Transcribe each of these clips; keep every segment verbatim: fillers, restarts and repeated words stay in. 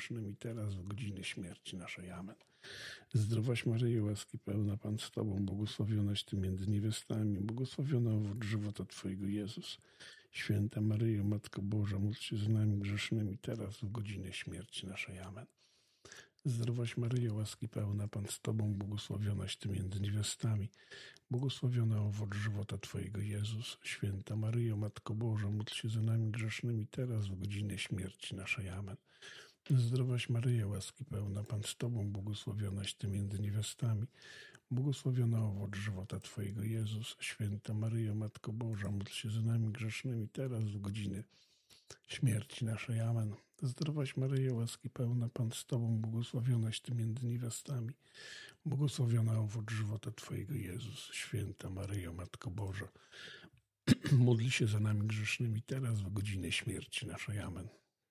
grzesznymi, teraz w godzinie śmierci naszej. Amen. Zdrowaś Maryjo, łaski pełna, Pan z Tobą, błogosławionaś Ty między niewiastami, błogosławiona owoc żywota Twojego, Jezus. Święta Maryjo, Matko Boża, módl się za nami grzesznymi, teraz w godzinę śmierci naszej. Amen. Zdrowaś Maryjo, łaski pełna, Pan z Tobą, błogosławionaś Ty między niewiastami, błogosławiona owoc żywota Twojego, Jezus. Święta Maryjo, Matko Boża, módl się za nami grzesznymi, teraz w godzinę śmierci naszej. Amen. Zdrowaś Maryjo, łaski pełna, Pan z Tobą, błogosławionaś Ty między niewiastami, błogosławiona owoc żywota Twojego, Jezus. Święta Maryjo, Matko Boża, módl się za nami grzesznymi, teraz w godzinę śmierci naszej. Amen. Zdrowaś Maryjo, łaski pełna, Pan z Tobą, błogosławionaś Ty między niewiastami, błogosławiona owoc żywota Twojego, Jezus. Święta Maryjo, Matko Boża, módl się za nami grzesznymi, teraz w godzinę śmierci naszej. Amen.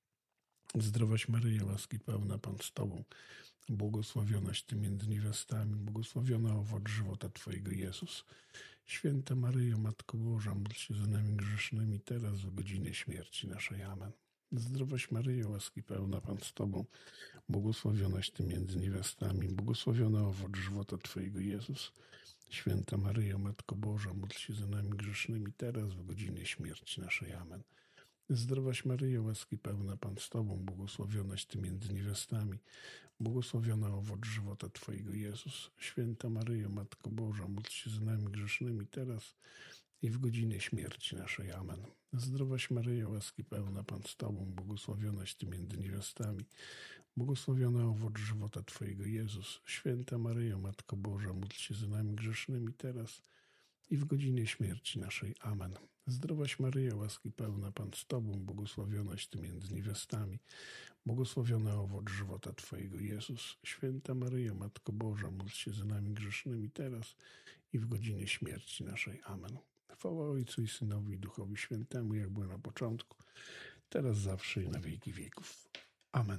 Zdrowaś Maryjo, łaski pełna, Pan z Tobą, błogosławionaś Ty między niewiastami, błogosławiona owoc żywota Twojego, Jezus. Święta Maryjo, Matko Boża, módl się za nami grzesznymi, teraz w godzinę śmierci naszej. Amen. Zdrowaś Maryjo, łaski pełna, Pan z Tobą, błogosławionaś Ty między niewiastami, błogosławiona owoc żywota Twojego, Jezus. Święta Maryjo, Matko Boża, módl się za nami grzesznymi, teraz w godzinę śmierci naszej. Amen. Zdrowaś Maryjo, łaski pełna, Pan z Tobą, błogosławionaś Ty między niewiastami, błogosławiona owoc żywota Twojego, Jezus. Święta Maryjo, Matko Boża, módl się za nami grzesznymi, teraz i w godzinę śmierci naszej. Amen. Zdrowaś Maryjo, łaski pełna, Pan z Tobą, błogosławionaś Ty między niewiastami, błogosławiona owoc żywota Twojego, Jezus. Święta Maryjo, Matko Boża, módl się za nami grzesznymi, teraz i w godzinie śmierci naszej. Amen. Zdrowaś Maryjo, łaski pełna, Pan z Tobą, błogosławionaś Ty między niewiastami, błogosławiona owoc żywota Twojego, Jezus. Święta Maryjo, Matko Boża, módl się za nami grzesznymi, teraz i w godzinie śmierci naszej. Amen. Chwała Ojcu i Synowi i Duchowi Świętemu, jak było na początku, teraz, zawsze i na wieki wieków. Amen.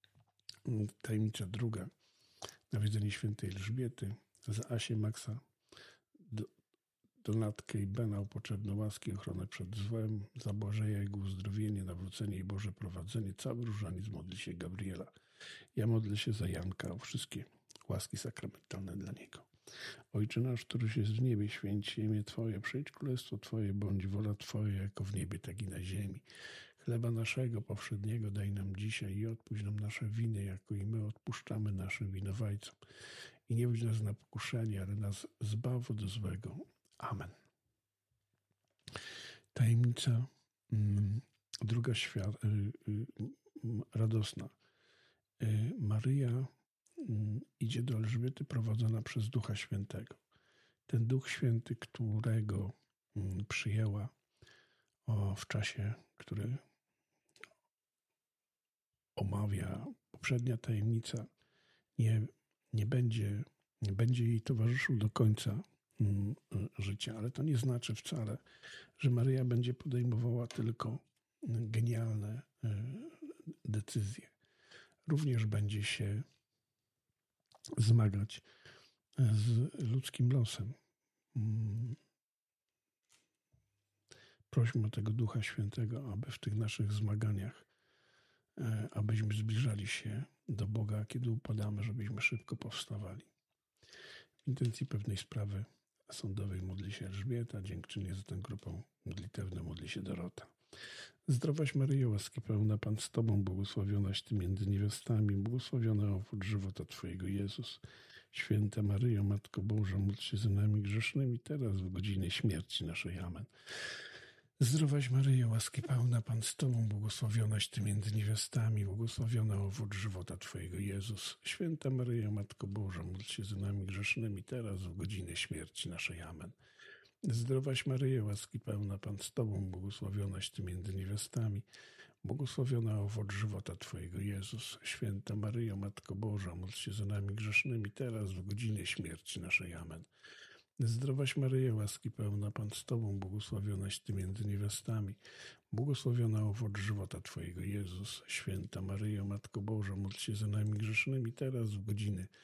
Tajemnica druga. Nawiedzenie świętej Elżbiety. Za Asię, Maxa, do, Donatkę i Bena o potrzebne łaski, ochronę przed złem, za Błażeja jego uzdrowienie, nawrócenie i Boże prowadzenie. Cały różaniec modli się Gabriela. Ja modlę się za Janka o wszystkie łaski sakramentalne dla niego. Ojcze nasz, któryś jest w niebie, święć się imię Twoje, przyjdź królestwo Twoje, bądź wola Twoja, jako w niebie, tak i na ziemi. Chleba naszego powszedniego daj nam dzisiaj i odpuść nam nasze winy, jako i my odpuszczamy naszym winowajcom. I nie wódź nas na pokuszenie, ale nas zbaw od złego. Amen. Tajemnica mm, druga świat, y, y, radosna. Y, Maryja y, idzie do Elżbiety prowadzona przez Ducha Świętego. Ten Duch Święty, którego y, przyjęła o, w czasie, który omawia poprzednia tajemnica, nie, nie, będzie, nie będzie jej towarzyszył do końca życia, ale to nie znaczy wcale, że Maryja będzie podejmowała tylko genialne decyzje. Również będzie się zmagać z ludzkim losem. Prośmy o tego Ducha Świętego, aby w tych naszych zmaganiach, abyśmy zbliżali się do Boga, a kiedy upadamy, żebyśmy szybko powstawali. W intencji pewnej sprawy sądowej modli się Elżbieta, dziękczynię za tę grupę modlitewną modli się Dorota. Zdrowaś Maryjo, łaski pełna, Pan z Tobą, błogosławionaś Ty między niewiastami, błogosławiona owoc żywota Twojego, Jezus. Święta Maryjo, Matko Boża, módl się za nami grzesznymi, teraz w godzinie śmierci naszej. Amen. Zdrowaś Maryjo, łaski pełna, Pan z Tobą, błogosławionaś Ty między niewiastami, błogosławiona owoc żywota Twojego, Jezus. Święta Maryjo, Matko Boża, módl się za nami grzesznymi, teraz w godzinę śmierci naszej. Amen. Zdrowaś Maryjo, łaski pełna, Pan z Tobą, błogosławionaś Ty między niewiastami, błogosławiona owoc żywota Twojego, Jezus. Święta Maryjo, Matko Boża, módl się za nami grzesznymi, teraz w godzinę śmierci naszej. Amen. Zdrowaś Maryjo, łaski pełna, Pan z Tobą, błogosławionaś Ty między niewiastami, błogosławiona owoc żywota Twojego, Jezus. Święta Maryjo, Matko Boża, módl się za nami grzesznymi, teraz w godzinę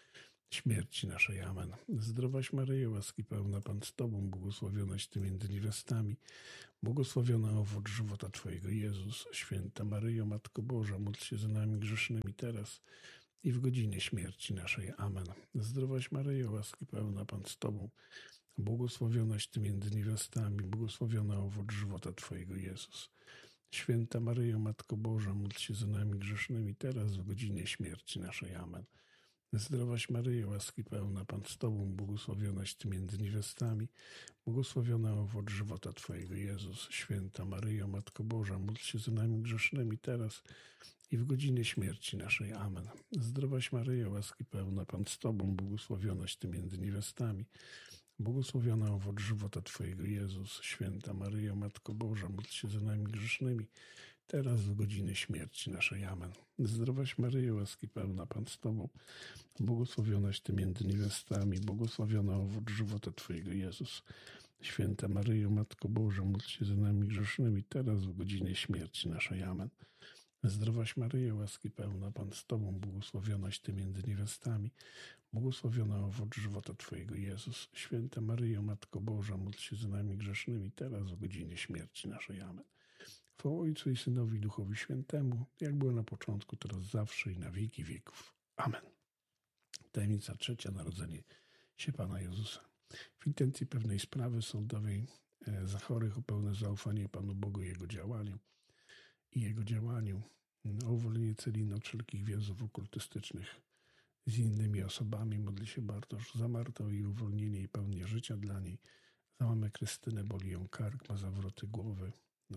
śmierci naszej. Amen. Zdrowaś Maryjo, łaski pełna, Pan z Tobą, błogosławionaś Ty między niewiastami, błogosławiony owoc żywota Twojego, Jezus. Święta Maryjo, Matko Boża, módl się za nami grzesznymi teraz i w godzinie śmierci naszej. Amen. Zdrowaś Maryjo, łaski pełna, Pan z Tobą, błogosławionaś Ty między niewiastami, błogosławiony owoc żywota Twojego, Jezus. Święta Maryjo, Matko Boża, módl się za nami grzesznymi teraz w godzinie śmierci naszej. Amen. Zdrowaś Maryjo, łaski pełna, Pan z Tobą, błogosławionaś Ty między niewiastami, błogosławiony owoc żywota Twojego, Jezus. Święta Maryjo, Matko Boża, módl się za nami grzesznymi teraz i w godzinie śmierci naszej. Amen. Zdrowaś Maryjo, łaski pełna, Pan z Tobą, błogosławionaś Ty między niewiastami, błogosławiony owoc żywota Twojego, Jezus. Święta Maryjo, Matko Boża, módl się za nami grzesznymi, teraz w godzinie śmierci naszej. Amen. Zdrowaś Maryjo, łaski pełna, Pan z Tobą, błogosławionaś Ty między niewiastami, błogosławiony owoc żywota Twojego, Jezus. Święta Maryjo, Matko Boża, módl się za nami grzesznymi, teraz w godzinie śmierci naszej. Amen. Zdrowaś Maryjo, łaski pełna, Pan z Tobą, błogosławionaś Ty między niewiastami, błogosławiony owoc żywota Twojego, Jezus. Święta Maryjo, Matko Boża, módl się za nami grzesznymi, teraz w godzinie śmierci naszej. Amen. Chwała Ojcu i Synowi, i Duchowi Świętemu, jak było na początku, teraz zawsze i na wieki wieków. Amen. Tajemnica trzecia, narodzenie się Pana Jezusa. W intencji pewnej sprawy sądowej za chorych o pełne zaufanie Panu Bogu i Jego działaniu i Jego działaniu o uwolnienie Celiny od wszelkich więzów okultystycznych z innymi osobami modli się Bartosz za Martę i uwolnienie i pełnię życia dla niej. Za mamę Krystynę boli ją kark, ma zawroty głowy.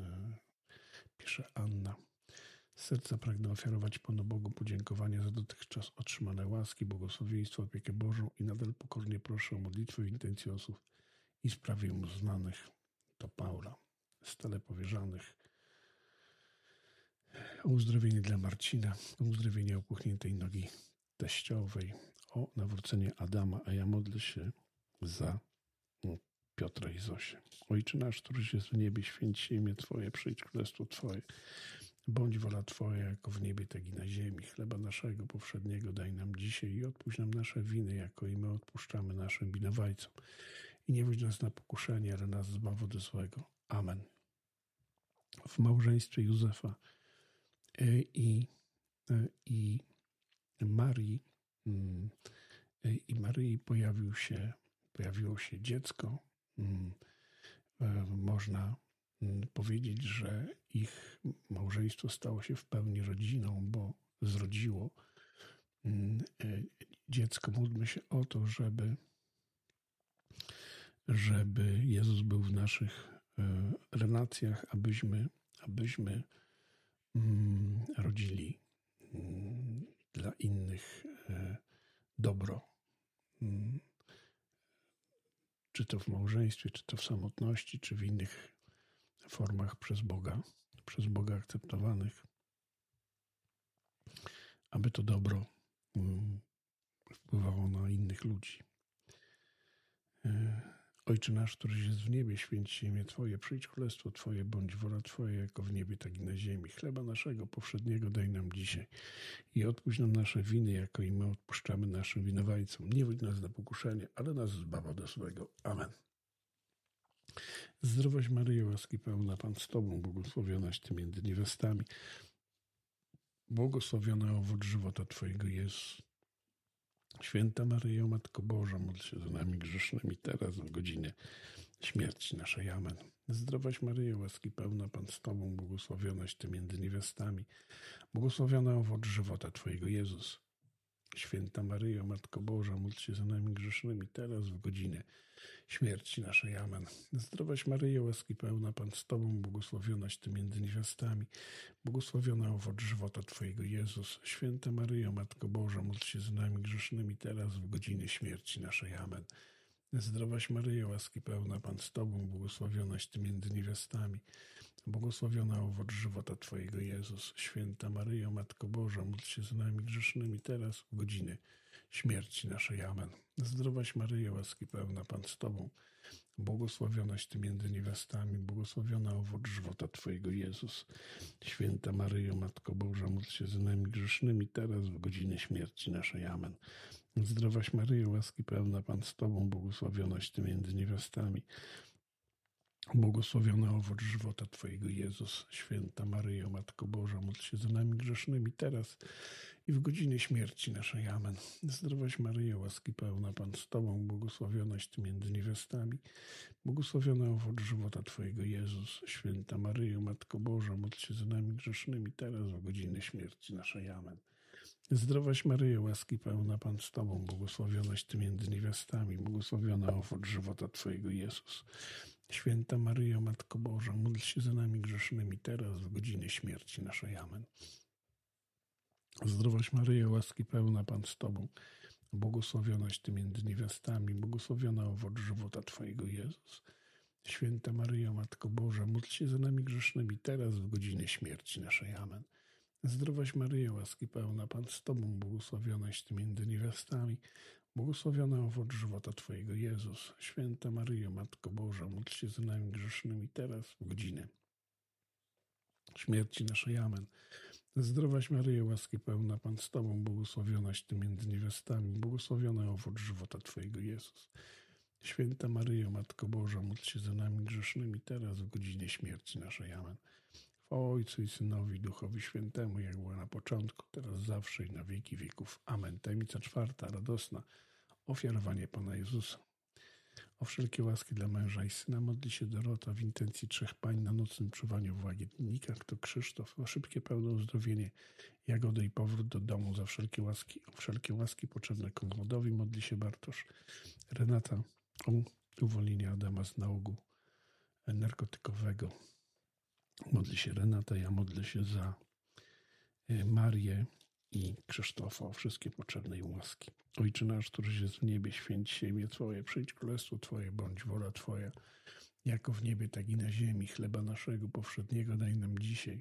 Pisze Anna. Z serca pragnę ofiarować Panu Bogu podziękowania za dotychczas otrzymane łaski, błogosławieństwo, opiekę Bożą i nadal pokornie proszę o modlitwę w intencji osób i sprawie mu znanych. To Paula. Stale powierzanych. O uzdrowienie dla Marcina, o uzdrowienie opuchniętej nogi teściowej, o nawrócenie Adama, a ja modlę się za Piotra i Zosię. Ojcze nasz, któryś jest w niebie, święć się imię Twoje, przyjdź królestwo Twoje. Bądź wola Twoja, jako w niebie, tak i na ziemi. Chleba naszego powszedniego daj nam dzisiaj i odpuść nam nasze winy, jako i my odpuszczamy naszym winowajcom. I nie wódź nas na pokuszenie, ale nas zbaw od złego. Amen. W małżeństwie Józefa i, i Marii i Maryi pojawił się, pojawiło się dziecko. Można powiedzieć, że ich małżeństwo stało się w pełni rodziną, bo zrodziło dziecko. Módlmy się o to, żeby, żeby Jezus był w naszych relacjach, abyśmy, abyśmy rodzili dla innych dobro. Czy to w małżeństwie, czy to w samotności, czy w innych formach przez Boga, przez Boga akceptowanych, aby to dobro wpływało na innych ludzi. Ojcze nasz, któryś jest w niebie, święć się imię Twoje, przyjdź królestwo Twoje, bądź wola Twoja, jako w niebie, tak i na ziemi. Chleba naszego powszedniego daj nam dzisiaj i odpuść nam nasze winy, jako i my odpuszczamy naszym winowajcom. Nie wódź nas na pokuszenie, ale nas zbaw od złego. Amen. Zdrowaś Maryjo, łaski pełna, Pan z Tobą, błogosławionaś Ty między niewiastami, błogosławiony owoc żywota Twojego, Jezus. Święta Maryjo, Matko Boża, módl się za nami grzesznymi teraz w godzinie śmierci naszej. Amen. Zdrowaś Maryjo, łaski pełna, Pan z Tobą, błogosławionaś Ty między niewiastami, błogosławiony owoc żywota Twojego, Jezus. Święta Maryjo, Matko Boża, módl się za nami grzesznymi teraz w godzinie śmierci naszej. Amen. Zdrowaś Maryjo, łaski pełna, Pan z Tobą, błogosławionaś Ty między niewiastami, błogosławiony owoc żywota Twojego, Jezus. Święta Maryjo, Matko Boża, módl się za nami grzesznymi teraz w godzinie śmierci naszej. Amen. Zdrowaś Maryjo, łaski pełna, Pan z Tobą, błogosławionaś Ty między niewiastami, błogosławiony owoc żywota Twojego, Jezus. Święta Maryjo, Matko Boża, módl się za nami grzesznymi teraz w godzinie śmierci naszej. Amen. Zdrowaś Maryjo, łaski pełna, Pan z Tobą, błogosławionaś Ty między niewiastami, błogosławiona owoc żywota Twojego, Jezus. Święta Maryjo, Matko Boża, módl się za nami grzesznymi, teraz w godzinie śmierci naszej. Amen. Zdrowaś Maryjo, łaski pełna, Pan z Tobą, błogosławionaś Ty między niewiastami, błogosławiony owoc żywota Twojego, Jezus. Święta Maryjo, Matko Boża, módl się za nami grzesznymi, teraz i w godzinie śmierci naszej. Amen. Zdrowaś Maryjo, łaski pełna, Pan z Tobą, błogosławionaś Ty między niewiastami, błogosławiony owoc żywota Twojego, Jezus. Święta Maryjo, Matko Boża, módl się za nami grzesznymi, teraz w godzinie śmierci naszej. Amen. Zdrowaś Maryjo, łaski pełna, Pan z Tobą, błogosławionaś Ty między niewiastami, błogosławiony owoc żywota Twojego, Jezus. Święta Maryjo, Matko Boża, módl się za nami grzesznymi, teraz w godzinie śmierci naszej. Amen. Zdrowaś Maryjo, łaski pełna, Pan z Tobą, błogosławionaś Ty między niewiastami, błogosławiona owoc żywota Twojego, Jezus. Święta Maryjo, Matko Boża, módl się za nami grzesznymi, teraz w godzinie śmierci naszej. Amen. Zdrowaś Maryjo, łaski pełna, Pan z Tobą, błogosławionaś Ty między niewiastami, błogosławiony owoc żywota Twojego, Jezus. Święta Maryjo, Matko Boża, módl się za nami grzesznymi, teraz w godzinę śmierci naszej. Amen. Zdrowaś Maryjo, łaski pełna, Pan z Tobą, błogosławionaś Ty między niewiastami, błogosławiony owoc żywota Twojego, Jezus. Święta Maryjo, Matko Boża, módl się za nami grzesznymi, teraz w godzinie śmierci naszej. Amen. Chwała Ojcu i Synowi, Duchowi Świętemu, jak było na początku, teraz zawsze i na wieki wieków. Amen. Tajemnica czwarta, radosna, ofiarowanie Pana Jezusa. O wszelkie łaski dla męża i syna modli się Dorota w intencji trzech pań na nocnym czuwaniu w Łagiennikach. To Krzysztof. O szybkie, pełne uzdrowienie Jagody i powrót do domu za wszelkie łaski. O wszelkie łaski potrzebne Konradowi modli się Bartosz. Renata o uwolnienie Adama z nałogu narkotykowego. Modli się Renata. Ja modlę się za Marię i Krzysztofa, o wszystkie potrzebne im łaski. Ojcze nasz, któryś jest w niebie, święć się imię Twoje, przyjdź królestwo Twoje, bądź wola Twoja, jako w niebie, tak i na ziemi. Chleba naszego powszedniego daj nam dzisiaj.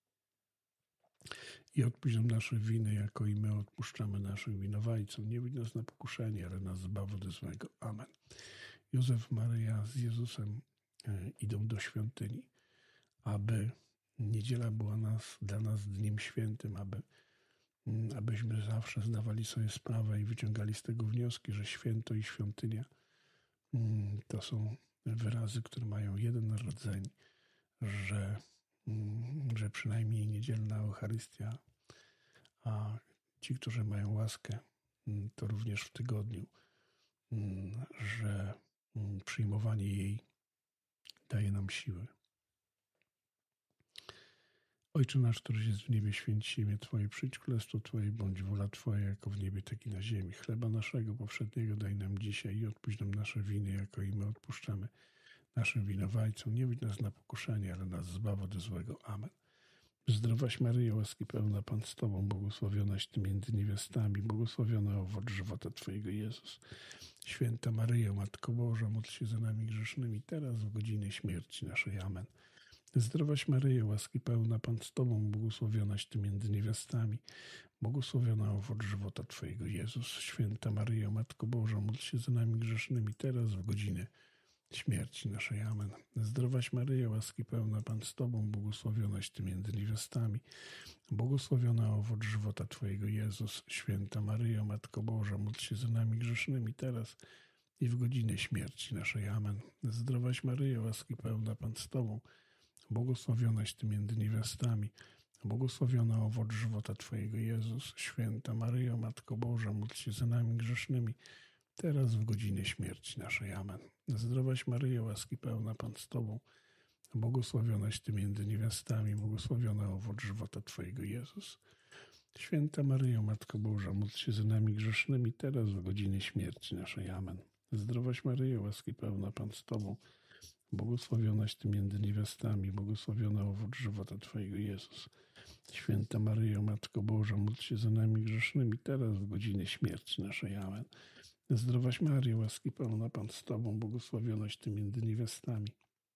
I odpuść nam nasze winy, jako i my odpuszczamy naszym winowajcom. Nie wódź nas na pokuszenie, ale nas zbaw od złego. Amen. Józef, Maryja z Jezusem e, idą do świątyni, aby niedziela była nas, dla nas dniem świętym, aby abyśmy zawsze zdawali sobie sprawę i wyciągali z tego wnioski, że święto i świątynia to są wyrazy, które mają jeden rdzeń, że, że przynajmniej niedzielna Eucharystia, a ci, którzy mają łaskę, to również w tygodniu, że przyjmowanie jej daje nam siły. Ojcze nasz, któryś jest w niebie, święć się imię Twoje, przyjdź królestwo Twoje, bądź wola Twoja, jako w niebie, tak i na ziemi. Chleba naszego powszedniego daj nam dzisiaj i odpuść nam nasze winy, jako i my odpuszczamy naszym winowajcom. Nie wódź nas na pokuszenie, ale nas zbaw od złego. Amen. Zdrowaś Maryjo, łaski pełna, Pan z Tobą, błogosławionaś Ty między niewiastami, błogosławiony owoc żywota Twojego, Jezus. Święta Maryjo, Matko Boża, módl się za nami grzesznymi, teraz w godzinie śmierci naszej. Amen. Zdrowaś Maryjo, łaski pełna, Pan z Tobą, błogosławionaś Ty między niewiastami, błogosławiona owoc żywota Twojego, Jezus. Święta Maryjo, Matko Boża, módl się za nami grzesznymi, teraz w godzinę śmierci naszej. Amen. Zdrowaś Maryjo, łaski pełna, Pan z Tobą, błogosławionaś Ty między niewiastami, błogosławiona owoc żywota Twojego, Jezus. Święta Maryjo, Matko Boża, módl się za nami grzesznymi, teraz i w godzinę śmierci naszej. Amen. Zdrowaś Maryjo, łaski pełna, Pan z Tobą, błogosławionaś Ty między niewiastami, błogosławiona owoc żywota Twojego, Jezus. Święta Maryjo, Matko Boża, módl się za nami grzesznymi, teraz w godzinie śmierci naszej. Amen. Zdrowaś Maryjo, łaski pełna, Pan z Tobą, błogosławionaś Ty między niewiastami, błogosławiona owoc żywota Twojego, Jezus. Święta Maryjo, Matko Boża, módl się za nami grzesznymi, teraz w godzinie śmierci naszej. Amen. Zdrowaś Maryjo, łaski pełna, Pan z Tobą, błogosławionaś Ty między niewiastami, błogosławiona owoc żywota Twojego, Jezus. Święta Maryjo, Matko Boża, módl się za nami grzesznymi, teraz w godzinie śmierci naszej. Amen. Zdrowaś Maryjo, łaski pełna, Pan z Tobą, błogosławionaś Ty między niewiastami,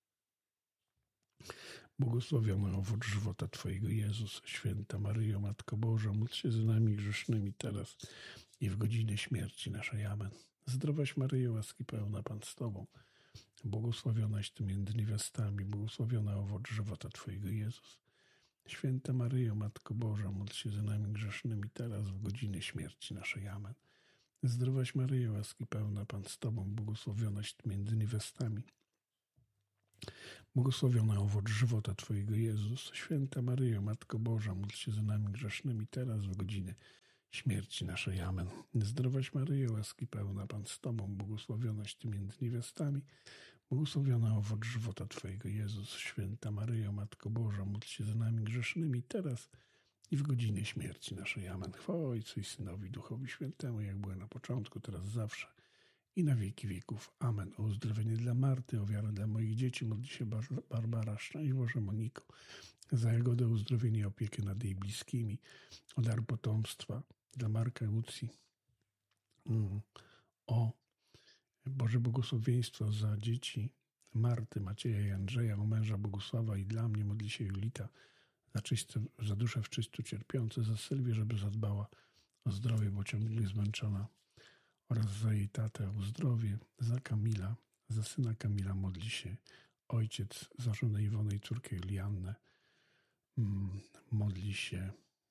błogosławiona owoc żywota Twojego, Jezus. Święta Maryjo, Matko Boża, módl się za nami grzesznymi, teraz i w godzinę śmierci naszej. Amen. Zdrowaś Maryjo, łaski pełna, Pan z Tobą, błogosławionaś Ty między niewiastami, błogosławiona owoc żywota Twojego, Jezus. Święta Maryjo, Matko Boża, módl się za nami grzesznymi, teraz w godzinę śmierci naszej. Amen. Zdrowaś Maryjo, łaski pełna, Pan z Tobą, błogosławionaś Ty między niewiastami, błogosławiona owoc żywota Twojego, Jezus. Święta Maryjo, Matko Boża, módl się za nami grzesznymi, teraz w godzinę śmierci naszej. Amen. Zdrowaś Maryjo, łaski pełna, Pan z Tobą, błogosławionaś Ty między niewiastami, błogosławiona owoc żywota Twojego, Jezus. Święta Maryjo, Matko Boża, módl się za nami grzesznymi, teraz i w godzinę śmierci naszej. Amen. Chwała Ojcu i Synowi, Duchowi Świętemu, jak było na początku, teraz zawsze i na wieki wieków. Amen. O uzdrowienie dla Marty, o wiarę dla moich dzieci, modli się Bar- Barbara, szczęść Boże Moniko, za jagodę, uzdrowienie i opiekę nad jej bliskimi, o dar potomstwa dla Marka Lucji, mm. o Boże błogosławieństwo za dzieci Marty, Macieja i Andrzeja, o męża Bogusława i dla mnie, modli się Julita, za, czyste, za duszę w czystu cierpiące, za Sylwię, żeby zadbała o zdrowie, bo ciągle zmęczona, oraz za jej tatę o zdrowie, za Kamila, za syna Kamila modli się ojciec, za żonę Iwonę i córkę Juliannę, mm, modli się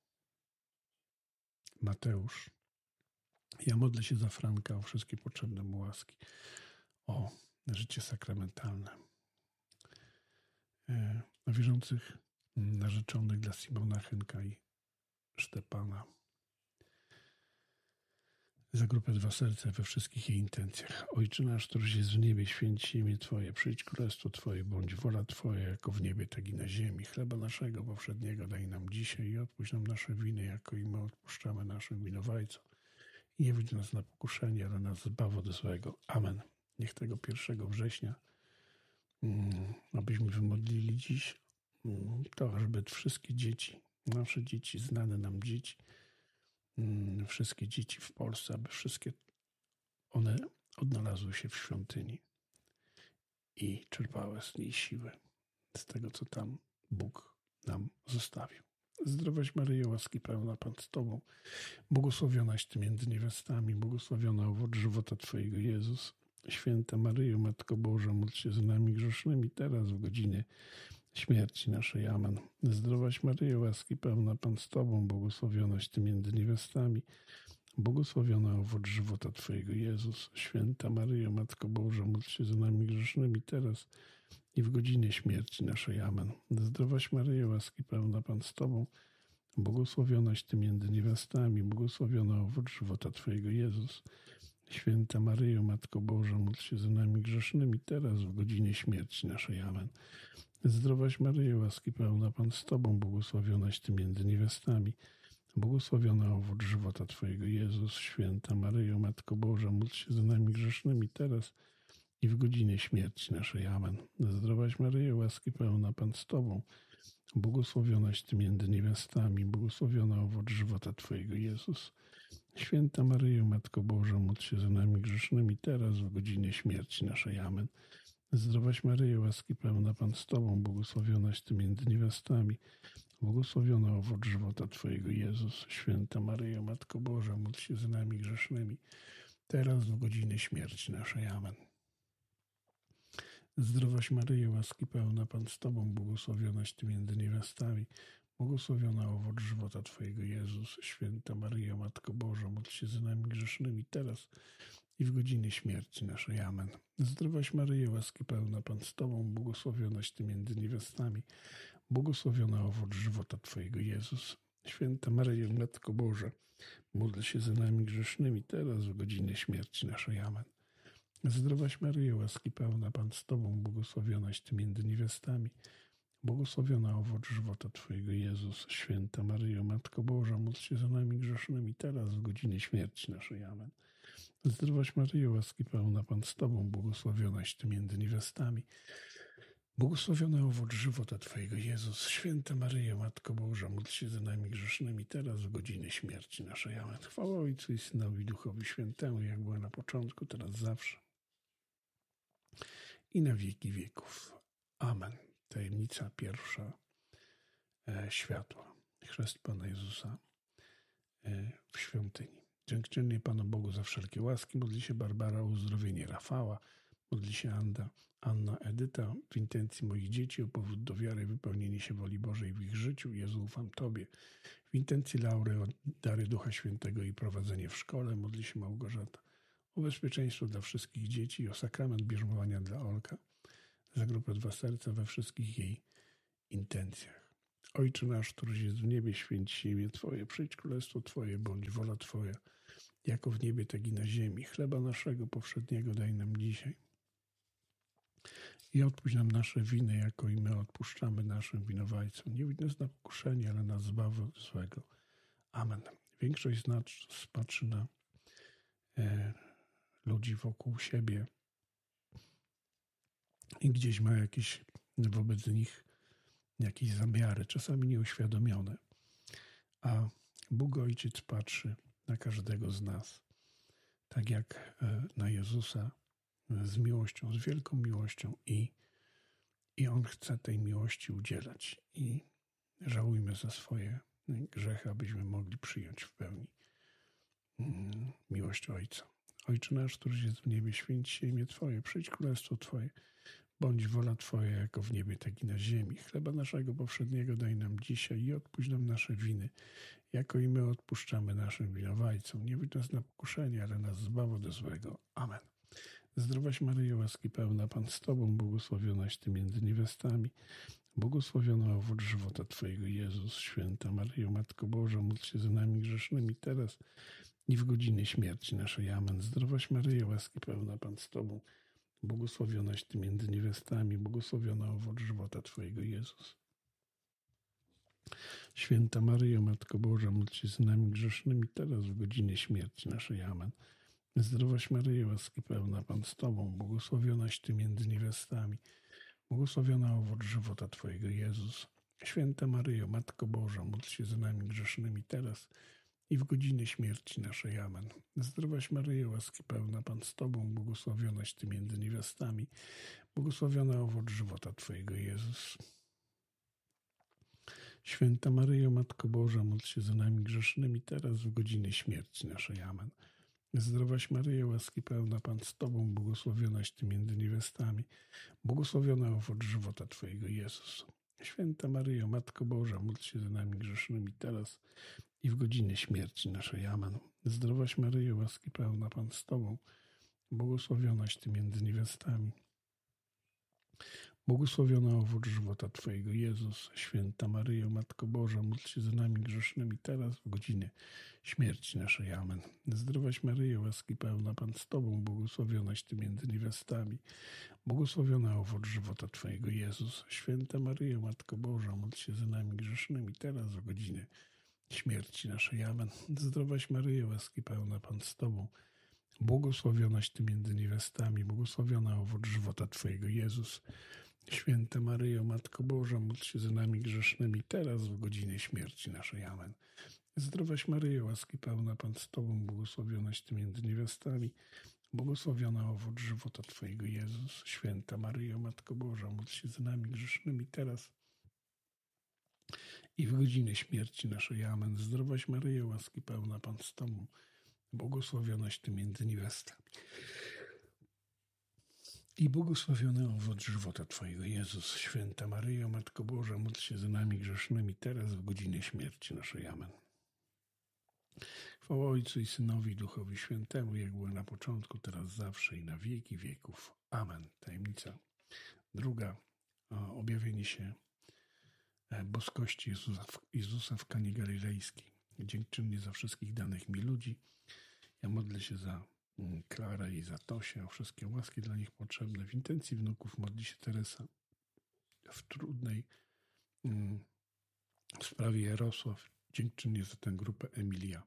Mateusz. Ja modlę się za Franka, o wszystkie potrzebne mu łaski, o życie sakramentalne, e, o wierzących narzeczonych dla Simona, Henka i Szczepana, za grupę Dwa Serca we wszystkich jej intencjach. Ojcze nasz, któryś jest w niebie, święć się imię Twoje, przyjdź królestwo Twoje, bądź wola Twoja, jako w niebie, tak i na ziemi. Chleba naszego powszedniego daj nam dzisiaj i odpuść nam nasze winy, jako i my odpuszczamy naszym winowajcom. I nie wódź nas na pokuszenie, ale nas zbaw od złego. Amen. Niech tego pierwszego września, mm, abyśmy wymodlili dziś, mm, to, żeby wszystkie dzieci, nasze dzieci, znane nam dzieci, mm, wszystkie dzieci w Polsce, aby wszystkie one odnalazły się w świątyni i czerpały z niej siłę, z tego, co tam Bóg nam zostawił. Zdrowaś Maryjo, łaski pełna, Pan z Tobą, błogosławionaś Ty między niewiastami, błogosławiona owoc żywota Twojego, Jezus. Święta Maryjo, Matko Boża, módl się za nami grzesznymi, teraz w godzinie śmierci naszej. Amen. Zdrowaś Maryjo, łaski pełna, Pan z Tobą, błogosławionaś Ty między niewiastami, błogosławiona owoc żywota Twojego, Jezus. Święta Maryjo, Matko Boża, módl się za nami grzesznymi, teraz i w godzinie śmierci naszej. Amen. Zdrowaś Maryjo, łaski pełna, Pan z Tobą, błogosławionaś Ty między niewiastami, błogosławiona owoc żywota Twojego, Jezus. Święta Maryjo, Matko Boża, módl się za nami grzesznymi, teraz w godzinie śmierci naszej. Amen. Zdrowaś Maryjo, łaski pełna, Pan z Tobą, błogosławionaś Ty między niewiastami, błogosławiona owoc żywota Twojego, Jezus. Święta Maryjo, Matko Boża, módl się za nami grzesznymi, teraz i w godzinie śmierci naszej. Amen. Zdrowaś Maryjo, łaski pełna, Pan z Tobą, błogosławionaś Ty między niewiastami, błogosławiona owoc żywota Twojego, Jezus. Święta Maryjo, Matko Boża, módl się za nami grzesznymi, teraz w godzinie śmierci naszej. Amen. Zdrowaś Maryjo, łaski pełna, Pan z Tobą, błogosławionaś Ty między niewiastami, błogosławiona owoc żywota Twojego, Jezus. Święta Maryjo, Matko Boża, módl się za nami grzesznymi, teraz w godzinie śmierci naszej. Amen. Zdrowaś Maryjo, łaski pełna, Pan z Tobą, błogosławionaś Ty między niewiastami, błogosławiona owoc żywota Twojego, Jezus. Święta Maryjo, Matko Boża, módl się za nami grzesznymi, teraz i w godzinie śmierci naszej. Amen. Zdrowaś Maryjo, łaski pełna, Pan z Tobą, błogosławionaś Ty między niewiastami, błogosławiona owoc żywota Twojego, Jezus. Święta Maryjo, Matko Boża, módl się za nami grzesznymi, teraz w godzinie śmierci naszej. Amen. Zdrowaś Maryjo, łaski pełna, Pan z Tobą, błogosławionaś Ty między niewiastami, błogosławiona owoc żywota Twojego, Jezus. Święta Maryjo, Matko Boża, módl się za nami grzesznymi, teraz w godzinie śmierci naszej. Amen. Zdrowaś Maryjo, łaski pełna, Pan z Tobą, błogosławionaś Ty między niewiastami, błogosławiona owoc żywota Twojego, Jezus. Święta Maryjo, Matko Boża, módl się za nami grzesznymi, teraz w godzinie śmierci naszej. Amen. Chwała Ojcu i Synowi, Duchowi Świętemu, jak była na początku, teraz zawsze i na wieki wieków. Amen. Tajemnica pierwsza e, światła. Chrzest Pana Jezusa e, w świątyni. Dziękczynię Panu Bogu za wszelkie łaski. Modli się Barbara o uzdrowienie Rafała. Modli się Anda, Anna, Edyta w intencji moich dzieci o powrót do wiary, wypełnienie się woli Bożej w ich życiu. Jezu, ufam Tobie. W intencji Laury o dary Ducha Świętego i prowadzenie w szkole. Modli się Małgorzata o bezpieczeństwo dla wszystkich dzieci i o sakrament bierzmowania dla Olka. Za grupę Dwa Serca we wszystkich jej intencjach. Ojcze nasz, któryś jest w niebie, święć się imię Twoje, przyjdź królestwo Twoje, bądź wola Twoja, jako w niebie, tak i na ziemi. Chleba naszego powszedniego daj nam dzisiaj. I odpuść nam nasze winy, jako i my odpuszczamy naszym winowajcom. Nie widź nas na pokuszenie, ale nas zbaw od złego. Amen. Większość z nas patrzy na e, ludzi wokół siebie i gdzieś ma jakieś wobec nich jakieś zamiary, czasami nieuświadomione. A Bóg Ojciec patrzy na każdego z nas, tak jak na Jezusa, z miłością, z wielką miłością i, i On chce tej miłości udzielać. I żałujmy za swoje grzechy, abyśmy mogli przyjąć w pełni miłość Ojca. Ojcze nasz, któryś jest w niebie, święć się imię Twoje, przyjdź królestwo Twoje, bądź wola Twoja, jako w niebie, tak i na ziemi. Chleba naszego powszedniego daj nam dzisiaj i odpuść nam nasze winy, jako i my odpuszczamy naszym winowajcom. Nie wódź nas na pokuszenie, ale nas zbaw od złego. Amen. Zdrowaś Maryjo, łaski pełna, Pan z Tobą, błogosławionaś Ty między niewiastami, błogosławiona owoc żywota Twojego, Jezus. Święta Maryjo, Matko Boża, módl się za nami grzesznymi teraz i w godzinie śmierci naszej. Amen. Zdrowaś Maryjo, łaski pełna, Pan z Tobą, błogosławionaś Ty między niewiastami, błogosławiona owoc żywota Twojego, Jezus. Święta Maryjo, Matko Boża, módl się za nami grzesznymi teraz w godzinie śmierci naszej. Amen. Zdrowaś Maryjo, łaski pełna, Pan z Tobą, błogosławionaś Ty między niewiastami, błogosławiona owoc żywota Twojego, Jezus. Święta Maryjo, Matko Boża, módl się za nami grzesznymi teraz i w godzinie śmierci naszej. Amen. Zdrowaś Maryjo, łaski pełna, Pan z Tobą, błogosławionaś Ty między niewiastami, błogosławiona owoc żywota Twojego, Jezus. Święta Maryjo, Matko Boża, módl się za nami grzesznymi teraz w godzinie śmierci naszej. Amen. Zdrowaś Maryjo, łaski pełna, Pan z Tobą, błogosławionaś Ty między niewiastami, błogosławiona owoc żywota Twojego, Jezus. Święta Maryjo, Matko Boża, módl się za nami grzesznymi teraz i w godzinie śmierci naszej. Amen. Zdrowaś Maryjo, łaski pełna, Pan z Tobą, błogosławionaś Ty między niewiastami, błogosławiona owoc żywota Twojego, Jezus. Święta Maryjo, Matko Boża, módl się za nami grzesznymi teraz w godzinie śmierci naszej. Amen. Zdrowaś Maryjo, łaski pełna, Pan z Tobą, błogosławionaś Ty między niewiastami, błogosławiona owoc żywota Twojego, Jezus. Święta Maryjo, Matko Boża, módl się za nami grzesznymi teraz w godzinie śmierci naszej. Amen. Zdrowaś Maryjo, łaski pełna, Pan z Tobą, błogosławionaś Ty między niewiastami, błogosławiona owoc żywota Twojego, Jezus. Święta Maryjo, Matko Boża, módl się za nami grzesznymi teraz w godzinie śmierci naszej. Amen. Zdrowaś Maryjo, łaski pełna, Pan z Tobą, błogosławionaś Ty między niewiastami, błogosławiona owoc żywota Twojego, Jezus. Święta Maryjo, Matko Boża, módl się za nami grzesznymi teraz i w godzinę śmierci naszej. Amen. Zdrowaś Maryjo, łaski pełna, Pan z Tobą, błogosławionaś Ty między niewiastami i błogosławiony owoc żywota Twojego, Jezus. Święta Maryjo, Matko Boża, módl się za nami grzesznymi teraz w godzinie śmierci naszej. Amen. Chwała Ojcu i Synowi i Duchowi Świętemu, jak było na początku, teraz zawsze i na wieki wieków. Amen. Tajemnica druga. Objawienie się boskości Jezusa w, Jezusa w Kanie Galilejskiej. Dziękczynnie za wszystkich danych mi ludzi. Ja modlę się za Klarę i za Tosię, o wszystkie łaski dla nich potrzebne. W intencji wnuków modli się Teresa. W trudnej mm, sprawie Jarosław. Dziękczynnie za tę grupę Emilia.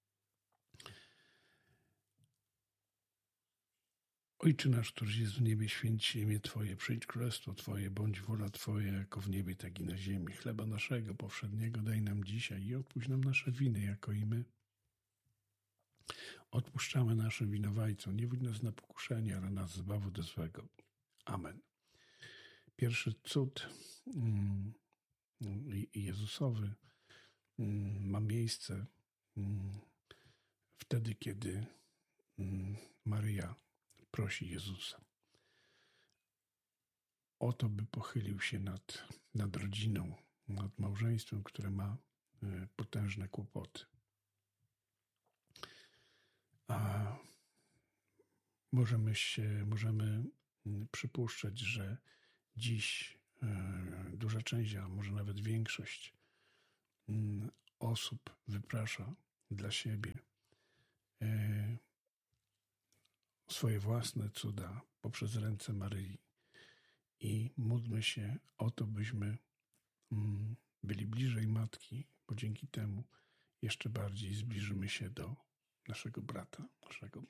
Ojcze nasz, któryś jest w niebie, święć się imię Twoje, przyjdź królestwo Twoje, bądź wola Twoja, jako w niebie, tak i na ziemi. Chleba naszego powszedniego daj nam dzisiaj i odpuść nam nasze winy, jako i my odpuszczamy naszym winowajcom. Nie wódź nas na pokuszenie, ale nas zbaw od złego. Amen. Pierwszy cud mm, Jezusowy mm, ma miejsce mm, w wtedy, kiedy Maryja prosi Jezusa o to, by pochylił się nad, nad rodziną, nad małżeństwem, które ma potężne kłopoty. A możemy się, możemy przypuszczać, że dziś duża część, a może nawet większość osób wyprasza dla siebie swoje własne cuda poprzez ręce Maryi i módlmy się o to, byśmy byli bliżej Matki, bo dzięki temu jeszcze bardziej zbliżymy się do naszego brata, naszego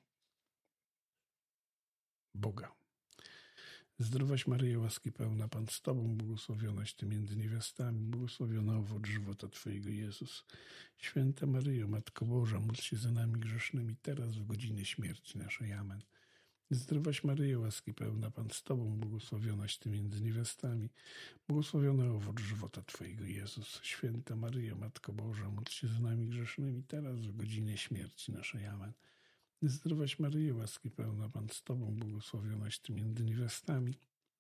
Boga. Zdrowaś Maryjo, łaski pełna, Pan z Tobą, błogosławionaś Ty między niewiastami, błogosławiony owoc żywota Twojego, Jezus. Święta Maryjo, Matko Boża, módl się za nami grzesznymi, teraz w godzinie śmierci naszej. Amen. Zdrowaś Maryjo, łaski pełna, Pan z Tobą, błogosławionaś Ty między niewiastami, błogosławiony owoc żywota Twojego, Jezus. Święta Maryjo, Matko Boża, módl się za nami grzesznymi, teraz w godzinie śmierci naszej. Amen. Zdrowaś Maryjo, łaski pełna, Pan z Tobą, błogosławionaś Ty między niewiastami,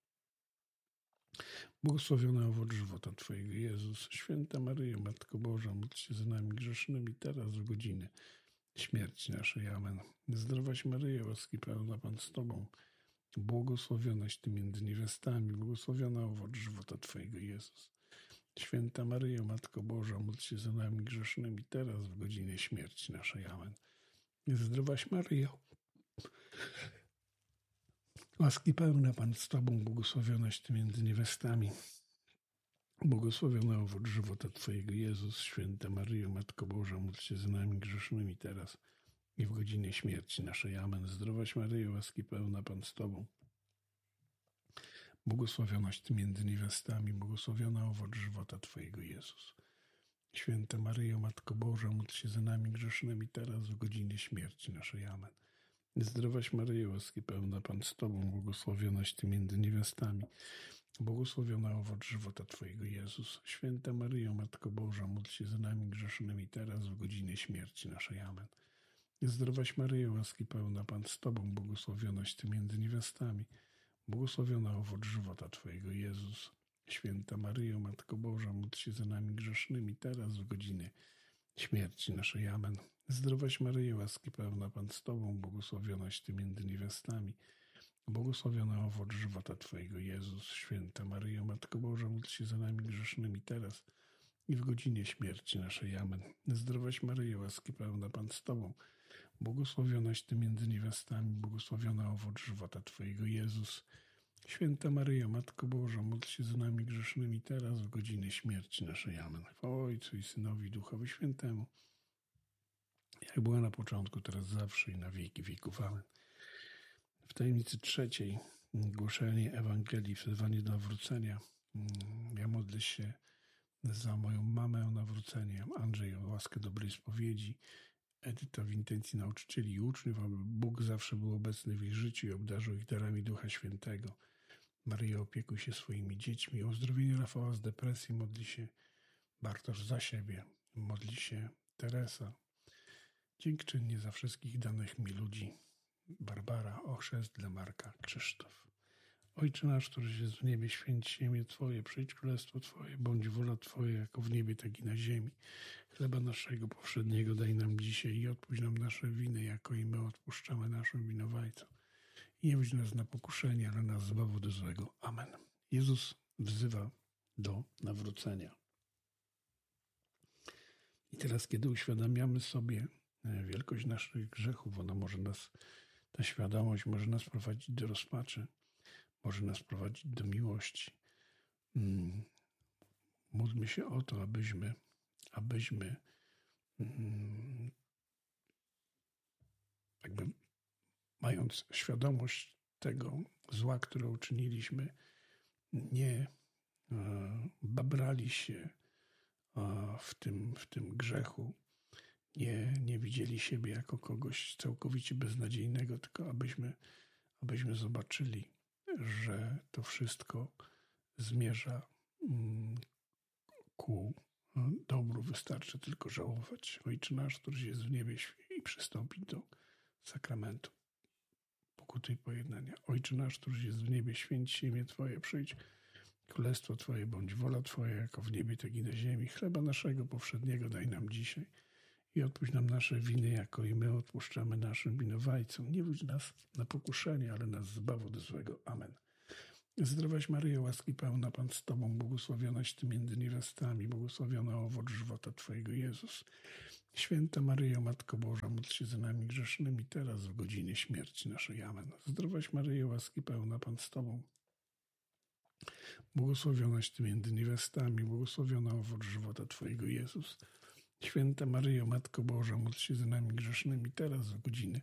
błogosławiony owoc żywota Twojego, Jezus. Święta Maryjo, Matko Boża, módl się za nami grzesznymi, teraz w godzinie śmierci naszej. Amen. Zdrowaś Maryjo, łaski pełna, Pan z Tobą, błogosławionaś Ty między niewiastami, błogosławiony owoc żywota Twojego, Jezus. Święta Maryjo, Matko Boża, módl się za nami grzesznymi, teraz w godzinie śmierci naszej. Amen. Zdrowaś Maryjo, łaski pełna, Pan z Tobą, błogosławionaś Ty między niewiastami, błogosławiony owoc żywota Twojego, Jezus. Święta Maryjo, Matko Boża, módl się za nami grzesznymi teraz i w godzinie śmierci naszej. Amen. Zdrowaś Maryjo, łaski pełna, Pan z Tobą, błogosławionaś Ty między niewiastami, błogosławiony owoc żywota Twojego, Jezus. Święta Maryjo, Matko Boża, módl się za nami grzesznymi teraz w godzinie śmierci naszej. Amen. Zdrowaś Maryjo, łaski pełna, Pan z Tobą, błogosławionaś Ty między niewiastami, błogosławiony owoc żywota Twojego, Jezus. Święta Maryjo, Matko Boża, módl się za nami grzesznymi teraz w godzinie śmierci naszej. Amen. Zdrowaś Maryjo, łaski pełna, Pan z Tobą, błogosławionaś Ty między niewiastami, błogosławiony owoc żywota Twojego, Jezus. Święta Maryjo, Matko Boża, módl się za nami grzesznymi teraz w godzinie śmierci naszej. Amen. Zdrowaś Maryjo, łaski pełna, Pan z Tobą, błogosławionaś Ty między niewiastami, błogosławiony owoc żywota Twojego, Jezus. Święta Maryjo, Matko Boża, módl się za nami grzesznymi teraz i w godzinie śmierci naszej. Amen. Zdrowaś Maryjo, łaski pełna, Pan z Tobą, błogosławionaś Ty między niewiastami, błogosławiony owoc żywota Twojego, Jezus. Święta Maryjo, Matko Boża, módl się za nami grzesznymi teraz w godzinie śmierci naszej. Amen. Chwała Ojcu i Synowi i Duchowi Świętemu, jak była na początku, teraz zawsze i na wieki wieków. Amen. W tajemnicy trzeciej, głoszenie Ewangelii, wzywanie do nawrócenia. Ja modlę się za moją mamę o nawrócenie, Andrzej o łaskę dobrej spowiedzi, Edyta w intencji nauczycieli i uczniów, aby Bóg zawsze był obecny w ich życiu i obdarzył ich darami Ducha Świętego. Maryjo, opiekuj się swoimi dziećmi. O uzdrowienie Rafała z depresji modli się Bartosz za siebie. Modli się Teresa. Dziękczynnie za wszystkich danych mi ludzi. Barbara, o chrzest dla Marka, Krzysztof. Ojcze nasz, któryś jest w niebie, święć się imię Twoje, przyjdź królestwo Twoje, bądź wola Twoja, jako w niebie, tak i na ziemi. Chleba naszego powszedniego daj nam dzisiaj i odpuść nam nasze winy, jako i my odpuszczamy naszym winowajcom. I nie wódź nas na pokuszenie, ale nas zbaw od złego. Amen. Jezus wzywa do nawrócenia. I teraz, kiedy uświadamiamy sobie wielkość naszych grzechów, ona może nas, ta świadomość może nas prowadzić do rozpaczy, może nas prowadzić do miłości. Hmm. Módlmy się o to, abyśmy, abyśmy hmm, jakby mając świadomość tego zła, które uczyniliśmy, nie e, babrali się e, w tym, w tym grzechu, nie, nie widzieli siebie jako kogoś całkowicie beznadziejnego, tylko abyśmy, abyśmy zobaczyli, że to wszystko zmierza mm, ku dobru. Wystarczy tylko żałować. Ojcze nasz, któryś jest w niebie, i przystąpić do sakramentu pokuty i pojednania. Ojcze nasz, któryś jest w niebie, święć się imię Twoje, przyjdź królestwo Twoje, bądź wola Twoja, jako w niebie, tak i na ziemi. Chleba naszego powszedniego daj nam dzisiaj i odpuść nam nasze winy, jako i my odpuszczamy naszym winowajcom. Nie wódź nas na pokuszenie, ale nas zbaw od złego. Amen. Zdrowaś Maryjo, łaski pełna, Pan z Tobą, błogosławionaś Ty między niewiastami, błogosławiona owoc żywota Twojego, Jezus. Święta Maryjo, Matko Boża, módl się za nami grzesznymi, teraz w godzinie śmierci naszej. Amen. Zdrowaś Maryjo, łaski pełna, Pan z Tobą, błogosławionaś Ty między niewiastami, błogosławiona owoc żywota Twojego, Jezus. Święta Maryjo, Matko Boża, módl się za nami grzesznymi, teraz w godziny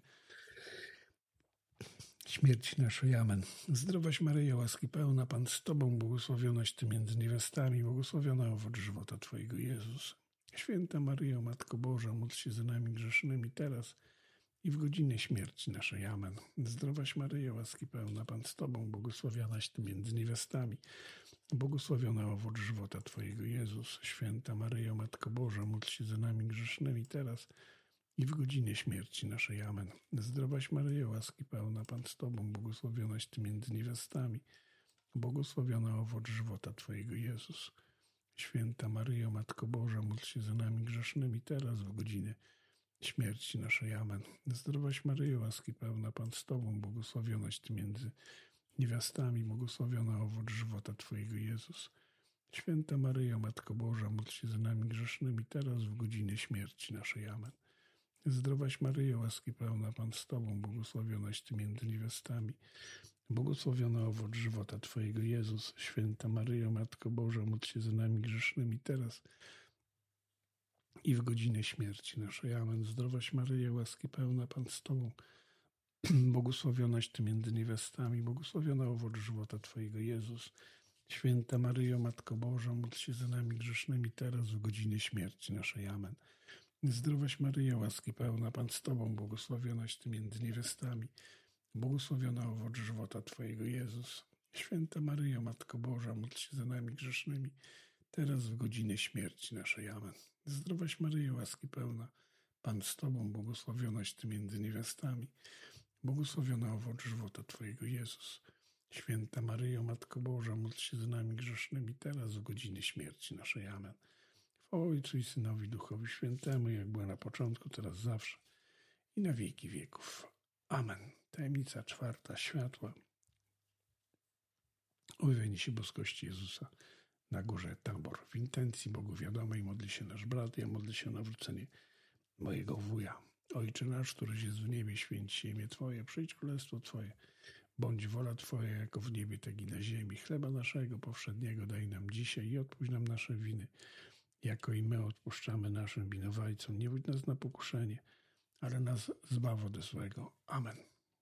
śmierci naszej. Amen. Zdrowaś Maryjo, łaski pełna, Pan z Tobą, błogosławionaś Ty między niewiastami, błogosławiona owoc żywota Twojego, Jezus. Święta Maryjo, Matko Boża, módl się za nami grzesznymi, teraz i w godzinie śmierci naszej. Amen. Zdrowaś Maryjo, łaski pełna, Pan z Tobą, błogosławionaś Ty między niewiastami, błogosławiona owoc żywota Twojego, Jezus. Święta Maryjo, Matko Boża, módl się za nami grzesznymi, teraz i w godzinie śmierci naszej. Amen. Zdrowaś Maryjo, łaski pełna, Pan z Tobą, błogosławionaś Ty między niewiastami, błogosławiona owoc żywota Twojego, Jezus. Święta Maryjo, Matko Boża, módl się za nami grzesznymi, teraz w godzinie śmierci naszej. Amen. Zdrowaś Maryjo, łaski pełna, Pan z Tobą, błogosławionaś Ty między niewiastami, błogosławiona owoc żywota Twojego, Jezus. Święta Maryjo, Matko Boża, módl się za nami grzesznymi, teraz w godzinie śmierci naszej. Amen. Zdrowaś Maryjo, łaski pełna, Pan z Tobą, błogosławionaś Ty między niewiastami, błogosławiona owoc żywota Twojego, Jezus. Święta Maryjo, Matko Boża, módl się za nami grzesznymi, teraz i w godzinę śmierci naszej. Amen. Zdrowaś Maryjo, łaski pełna, Pan z Tobą, błogosławionaś Ty między niewiastami, błogosławiona owoc żywota Twojego, Jezus. Święta Maryjo, Matko Boża, módl się za nami grzesznymi, teraz w godzinie śmierci naszej. Amen. Zdrowaś Maryjo, łaski pełna, Pan z Tobą, błogosławionaś Ty między niewiastami, błogosławiona owoc żywota Twojego, Jezus. Święta Maryjo, Matko Boża, módl się za nami grzesznymi, teraz w godzinie śmierci naszej. Amen. Zdrowaś Maryjo, łaski pełna, Pan z Tobą, błogosławionaś Ty między niewiastami, błogosławiona owoc żywota Twojego, Jezus. Święta Maryjo, Matko Boża, módl się za nami grzesznymi, teraz w godzinie śmierci naszej. Amen. Chwała Ojcu i Synowi, Duchowi Świętemu, jak była na początku, teraz zawsze i na wieki wieków. Amen. Tajemnica czwarta, światła. Objawienie się boskości Jezusa na górze Tabor. W intencji Bogu wiadomej modli się nasz brat, ja modlę się o nawrócenie mojego wuja. Ojcze nasz, któryś jest w niebie, święć się imię Twoje, przyjdź królestwo Twoje, bądź wola Twoja, jako w niebie, tak i na ziemi. Chleba naszego powszedniego daj nam dzisiaj i odpuść nam nasze winy, jako i my odpuszczamy naszym winowajcom. Nie wódź nas na pokuszenie, ale nas zbaw ode złego. Amen.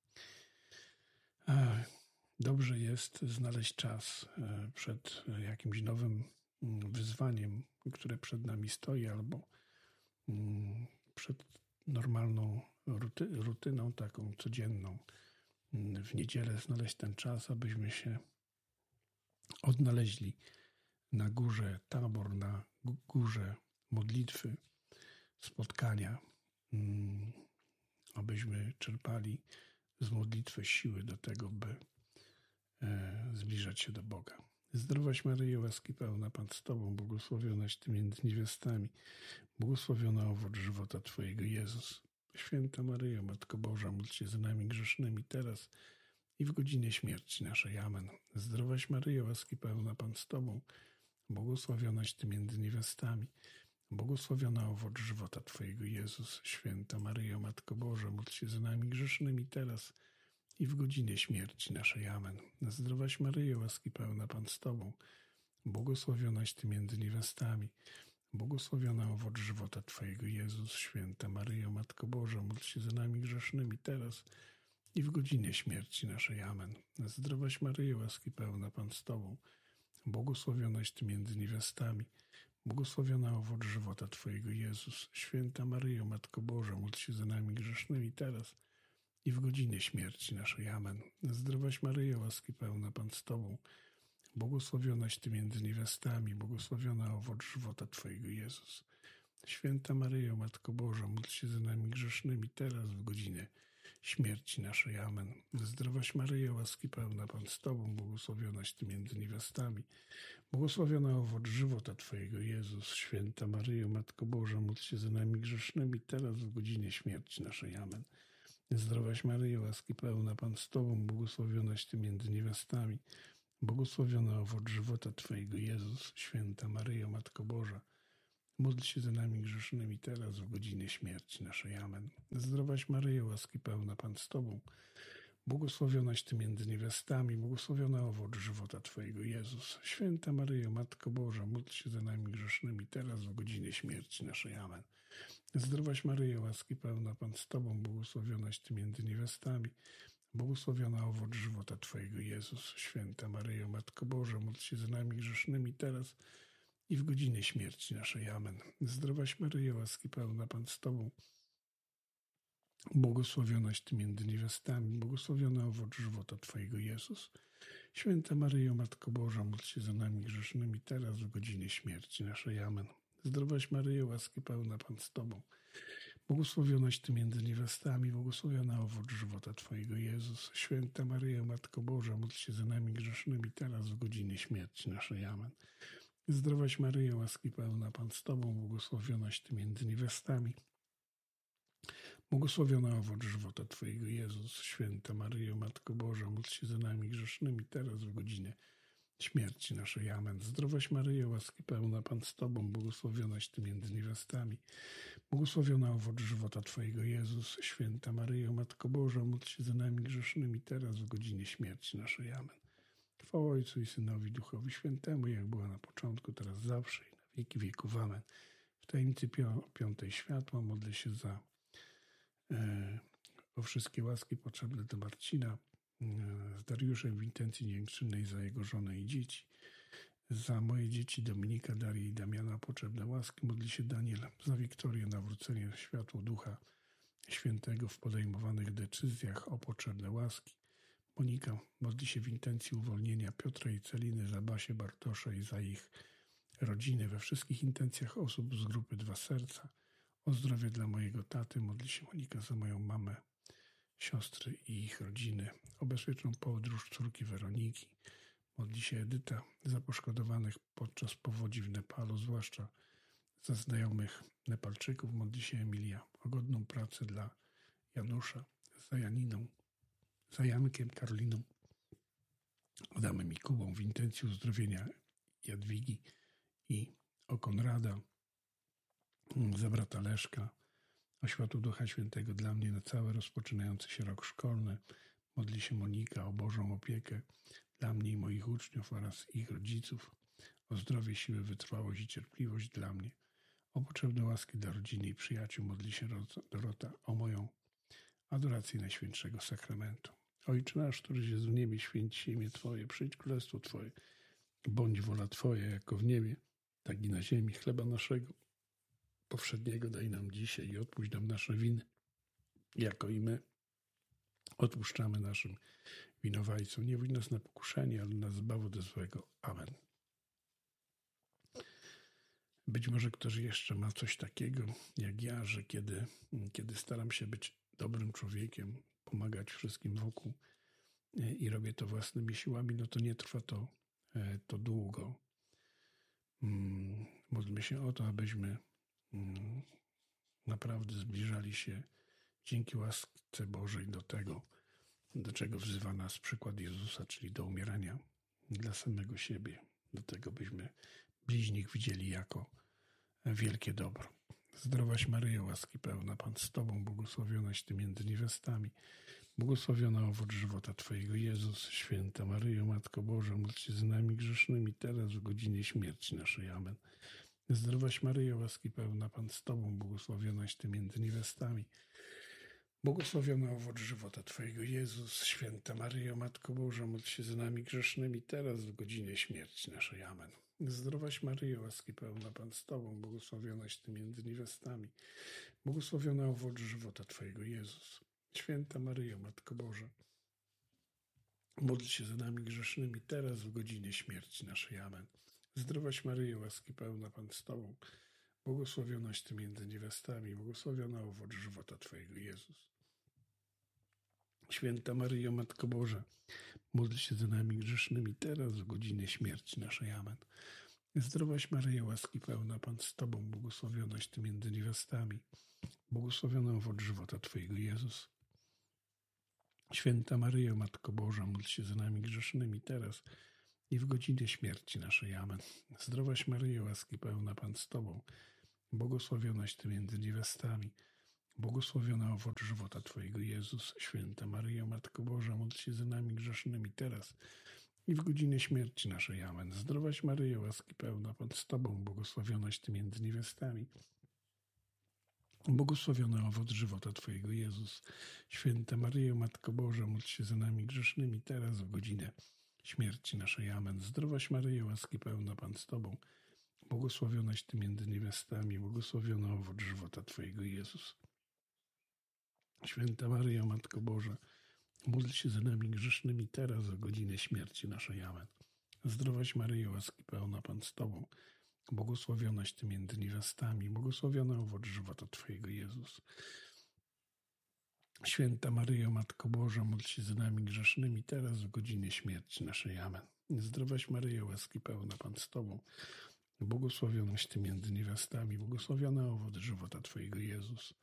Dobrze jest znaleźć czas przed jakimś nowym wyzwaniem, które przed nami stoi, albo przed normalną ruty, rutyną taką codzienną. W niedzielę znaleźć ten czas, abyśmy się odnaleźli na górze Tabor, na górze modlitwy, spotkania, abyśmy czerpali z modlitwy siły do tego, by zbliżać się do Boga. Zdrowaś Maryjo, łaski pełna, Pan z Tobą, błogosławionaś Ty między niewiastami, błogosławiona owoc żywota Twojego, Jezus. Święta Maryjo, Matko Boża, módl się za nami grzesznymi, teraz i w godzinie śmierci naszej. Amen. Zdrowaś Maryjo, łaski pełna, Pan z Tobą, błogosławionaś Ty między niewiastami, błogosławiona owoc żywota Twojego, Jezus. Święta Maryjo, Matko Boża, módl się za nami grzesznymi, teraz i w godzinie śmierci naszej. Amen. Zdrowaś Maryjo, łaski pełna, Pan z Tobą, błogosławionaś Ty między niewiastami, błogosławiona owoc żywota Twojego, Jezus. Święta Maryjo, Matko Boża, módl się za nami grzesznymi, teraz i w godzinie śmierci naszej. Amen. Zdrowaś Maryjo, łaski pełna, Pan z Tobą, błogosławionaś Ty między niewiastami, błogosławiona owoc żywota Twojego, Jezus. Święta Maryjo, Matko Boża, módl się za nami grzesznymi, teraz i w godzinie śmierci naszej. Amen. Zdrowaś Maryjo, łaski pełna, Pan z Tobą, błogosławionaś Ty między niewiastami, błogosławiona owoc żywota Twojego, Jezus. Święta Maryjo, Matko Boża, módl się za nami grzesznymi, teraz w godzinę śmierci naszej. Amen. Zdrowaś Maryjo, łaski pełna, Pan z Tobą, błogosławionaś Ty między niewiastami, błogosławiona owoc żywota Twojego, Jezus. Święta Maryjo, Matko Boża, módl się za nami grzesznymi, teraz w godzinie śmierci naszej. Amen. Zdrowaś Maryjo, łaski pełna, Pan z Tobą, błogosławionaś Ty między niewiastami, błogosławiona owoc żywota Twojego, Jezus. Święta Maryjo, Matko Boża, módl się za nami grzesznymi, teraz w godzinie śmierci naszej. Amen. Zdrowaś Maryjo, łaski pełna, Pan z Tobą, błogosławionaś Ty między niewiastami, błogosławiona owoc żywota Twojego, Jezus. Święta Maryjo, Matko Boża, módl się za nami grzesznymi, teraz w godzinie śmierci naszej. Amen. Zdrowaś Maryjo, łaski pełna, Pan z Tobą, błogosławionaś Ty między niewiastami, błogosławiona owoc żywota Twojego, Jezus. Święta Maryjo, Matko Boża, módl się za nami grzesznymi, teraz i w godzinie śmierci naszej. Amen. Zdrowaś Maryjo, łaski pełna, Pan z Tobą, błogosławionaś Ty między niewiastami, błogosławiona owoc żywota Twojego, Jezus. Święta Maryjo, Matko Boża, módl się za nami grzesznymi, teraz w godzinie śmierci naszej. Amen. Zdrowaś Maryjo, łaski pełna, Pan z Tobą, błogosławionaś Ty między niewiastami, błogosławiona owoc żywota Twojego, Jezus. Święta Maryjo, Matko Boża, módl się za nami grzesznymi, teraz w godzinie śmierci naszej. Amen. Zdrowaś Maryjo, łaski pełna, Pan z Tobą, błogosławionaś Ty między niewiastami, błogosławiona owoc żywota Twojego, Jezus. Święta Maryjo, Matko Boża, módl się za nami grzesznymi, teraz w godzinie śmierci naszej. Amen. Zdrowaś Maryjo, łaski pełna, Pan z Tobą, błogosławionaś Ty między niewiastami, błogosławiona owoc żywota Twojego, Jezus. Święta Maryjo, Matko Boża, módl się za nami grzesznymi, teraz w godzinie śmierci naszej. Amen. Chwała Ojcu i Synowi, Duchowi Świętemu, jak była na początku, teraz zawsze i na wieki wieków. Amen. W tajemnicy piątej światła modlę się za e, o wszystkie łaski potrzebne do Marcina, e, z Dariuszem w intencji dziękczynnej za jego żonę i dzieci, za moje dzieci Dominika, Darię i Damiana potrzebne łaski. Modli się Daniel za Wiktorię, nawrócenie światło Ducha Świętego w podejmowanych decyzjach o potrzebne łaski. Monika modli się w intencji uwolnienia Piotra i Celiny, za Basię, Bartosza i za ich rodziny. We wszystkich intencjach osób z grupy Dwa Serca. O zdrowie dla mojego taty modli się Monika za moją mamę, siostry i ich rodziny. O bezpieczną podróż córki Weroniki. Modli się Edyta za poszkodowanych podczas powodzi w Nepalu, zwłaszcza za znajomych Nepalczyków. Modli się Emilia o godną pracę dla Janusza, za Janiną, za Jankiem, Karoliną, Adamem i Kubą w intencji uzdrowienia Jadwigi i o Konrada, za brata Leszka, o światło Ducha Świętego dla mnie na cały rozpoczynający się rok szkolny. Modli się Monika o Bożą opiekę dla mnie i moich uczniów oraz ich rodziców, o zdrowie, siłę, wytrwałość i cierpliwość dla mnie, o potrzebne łaski dla rodziny i przyjaciół. Modli się Dorota o moją adorację Najświętszego Sakramentu. Ojcze nasz, któryś jest w niebie, święć się imię Twoje, przyjdź królestwo Twoje, bądź wola Twoja, jako w niebie, tak i na ziemi. Chleba naszego powszedniego daj nam dzisiaj i odpuść nam nasze winy, jako i my odpuszczamy naszym winowajcom. Nie wódź nas na pokuszenie, ale nas zbaw ode złego. Amen. Być może ktoś jeszcze ma coś takiego jak ja, że kiedy, kiedy staram się być dobrym człowiekiem, pomagać wszystkim wokół i robię to własnymi siłami, no to nie trwa to, to długo. Módlmy się o to, abyśmy naprawdę zbliżali się dzięki łasce Bożej do tego, do czego wzywa nas przykład Jezusa, czyli do umierania dla samego siebie. Do tego byśmy bliźnich widzieli jako wielkie dobro. Zdrowaś Maryjo, łaski pełna, Pan z Tobą, błogosławionaś Ty między niewiastami, błogosławiona owoc żywota Twojego, Jezus. Święta Maryjo, Matko Boża, módl się za nami grzesznymi, teraz w godzinie śmierci naszej. Amen. Zdrowaś Maryjo, łaski pełna, Pan z Tobą, błogosławionaś Ty między niewiastami, błogosławiona owoc żywota Twojego, Jezus. Święta Maryjo, Matko Boża, módl się za nami grzesznymi, teraz w godzinie śmierci naszej. Amen. Zdrowaś Maryjo, łaski pełna, Pan z Tobą, błogosławionaś Ty między niewiastami, błogosławiona owoc żywota Twojego, Jezus. Święta Maryjo, Matko Boża, módl się za nami grzesznymi, teraz w godzinie śmierci naszej. Amen. Zdrowaś Maryjo, łaski pełna, Pan z Tobą, Błogosławionaś Ty między niewiastami, błogosławiony owoc żywota Twojego, Jezus. Święta Maryjo, Matko Boża, módl się za nami grzesznymi teraz, w godzinie śmierci naszej. Amen. Zdrowaś Maryjo, łaski pełna, Pan z Tobą, błogosławionaś Ty między niewiastami, błogosławiony owoc żywota Twojego, Jezus. Święta Maryjo, Matko Boża, módl się za nami grzesznymi teraz i w godzinie śmierci naszej. Amen. Zdrowaś Maryjo, łaski pełna, Pan z Tobą, błogosławionaś Ty między niewiastami, błogosławiony owoc żywota Twojego, Jezus. Święta Maryjo, Matko Boża, módl się za nami grzesznymi teraz i w godzinie śmierci naszej. Amen. Zdrowaś Maryjo, łaski pełna, Pan z Tobą, błogosławionaś Ty między niewiastami, błogosławiony owoc żywota Twojego, Jezus. Święta Maryjo, Matko Boża, módl się za nami grzesznymi teraz, w godzinę śmierci naszej. Amen. Zdrowaś Maryjo, łaski pełna, Pan z Tobą, błogosławionaś Ty między niewiastami, błogosławiony owoc żywota Twojego, Jezus. Święta Maryjo, Matko Boża, módl się za nami grzesznymi teraz, w godzinę śmierci naszej. Amen. Zdrowaś Maryjo, łaski pełna, Pan z Tobą, błogosławionaś Ty między niewiastami, błogosławiony owoc żywota Twojego, Jezus. Święta Maryjo, Matko Boża, módl się za nami grzesznymi teraz, w godzinie śmierci naszej. Amen. Zdrowaś Maryjo, łaski pełna, Pan z Tobą, błogosławionaś Ty między niewiastami, błogosławiony owoc żywota Twojego, Jezus.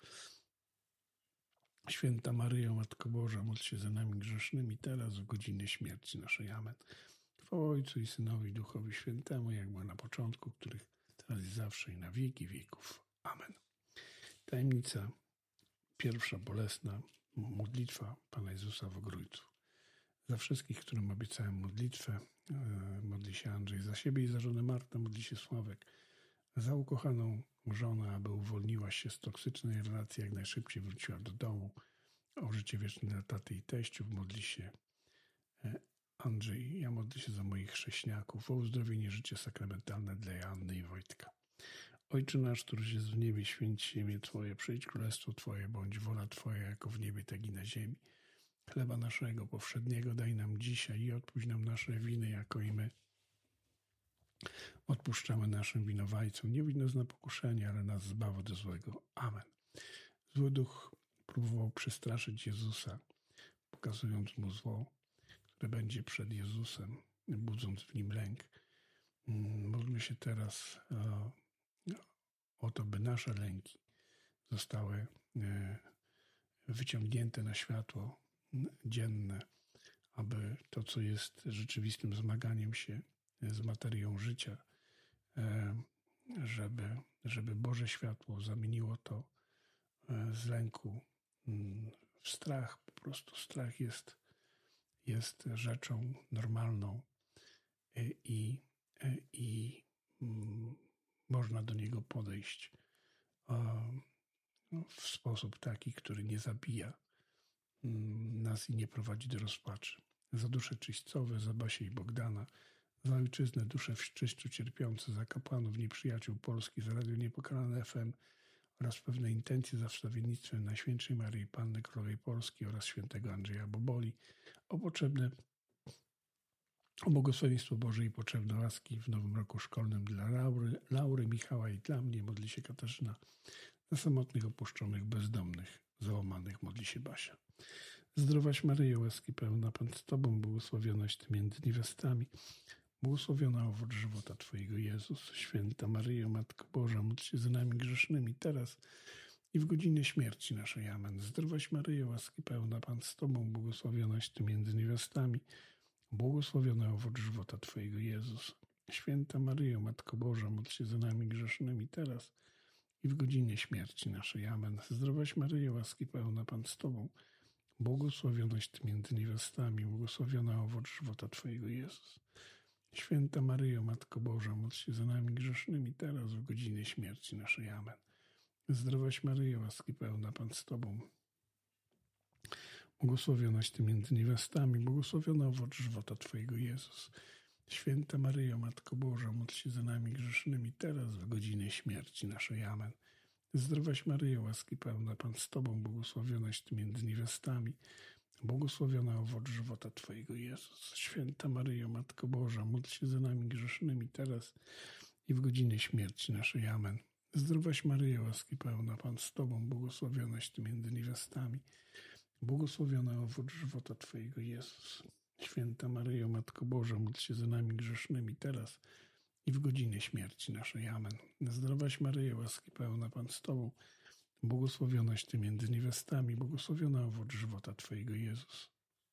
Święta Maryjo, Matko Boża, módl się za nami grzesznymi teraz, w godzinie śmierci naszej. Amen. Chwała Ojcu i Synowi, i Duchowi Świętemu, jak było na początku, których teraz i zawsze, i na wieki wieków. Amen. Tajemnica pierwsza, bolesna, modlitwa Pana Jezusa w Ogrójcu. Za wszystkich, którym obiecałem modlitwę, modli się Andrzej, za siebie i za żonę Martę modli się Sławek, za ukochaną żonę, aby uwolniła się z toksycznej relacji, jak najszybciej wróciła do domu, o życie wieczne dla taty i teściów modli się Andrzej. Ja modlę się za moich chrześniaków, o uzdrowienie, życie sakramentalne dla Joanny i Wojtka. Ojcze nasz, któryś jest w niebie, święć się imię Twoje, przyjdź królestwo Twoje, bądź wola Twoja, jako w niebie, tak i na ziemi. Chleba naszego powszedniego daj nam dzisiaj i odpuść nam nasze winy, jako i my odpuszczamy naszym winowajcom. Nie wódź nas na pokuszenie, ale nas zbaw od złego. Amen. Zły duch próbował przestraszyć Jezusa, pokazując mu zło, które będzie przed Jezusem, budząc w nim lęk. Módlmy się teraz o, o to, by nasze lęki zostały wyciągnięte na światło dzienne, aby to, co jest rzeczywistym zmaganiem się z materią życia, żeby, żeby Boże światło zamieniło to z lęku w strach. Po prostu strach jest, jest rzeczą normalną i, i można do niego podejść w sposób taki, który nie zabija nas i nie prowadzi do rozpaczy. Za dusze czyścowe, za Basię i Bogdana, za ojczyznę, dusze w czyściu cierpiące, za kapłanów, nieprzyjaciół Polski, za Radio Niepokalane F M oraz pewne intencje za wstawiennictwem Najświętszej Maryi Panny Królowej Polski oraz świętego Andrzeja Boboli, o potrzebne o błogosławieństwo Boże i potrzebne łaski w nowym roku szkolnym dla Laury, Laury, Michała i dla mnie modli się Katarzyna, za samotnych, opuszczonych, bezdomnych, załamanych modli się Basia. Zdrowaś Maryjo, łaski pełna, Pan z Tobą, błogosławionaś Ty między niewiastami, błogosławiona owoc żywota Twojego, Jezus. Święta Maryjo, Matko Boża, módl się za nami grzesznymi teraz i w godzinie śmierci naszej. Amen. Zdrowaś Maryjo, łaski pełna, Pan z Tobą, błogosławionaś Ty między niewiastami, błogosławiony owoc żywota Twojego, Jezus. Święta Maryjo, Matko Boża, módl się za nami grzesznymi teraz i w godzinie śmierci naszej. Amen. Zdrowaś Maryjo, łaski pełna, Pan z Tobą, błogosławionaś Ty między niewiastami, błogosławiona owoc żywota Twojego, Jezus. Święta Maryjo, Matko Boża, módl się za nami grzesznymi teraz w godzinie śmierci naszej. Amen. Zdrowaś Maryjo, łaski pełna, Pan z Tobą, błogosławionaś Ty między niewiastami, błogosławiona owoc żywota Twojego, Jezus. Święta Maryjo, Matko Boża, módl się za nami grzesznymi teraz w godzinie śmierci naszej. Amen. Zdrowaś Maryjo, łaski pełna, Pan z Tobą, błogosławionaś Ty między niewiastami, błogosławiona owoc żywota Twojego, Jezus. Święta Maryjo, Matko Boża, módl się za nami grzesznymi teraz i w godzinie śmierci naszej. Amen. Zdrowaś Maryjo, łaski pełna, Pan z Tobą, błogosławionaś Ty między niewiastami, błogosławiony owoc żywota Twojego, Jezus. Święta Maryjo, Matko Boża, módl się za nami grzesznymi teraz i w godzinę śmierci naszej. Amen. Zdrowaś Maryjo, łaski pełna, Pan z Tobą, błogosławionaś Ty między niewiastami, błogosławiony owoc żywota Twojego, Jezus.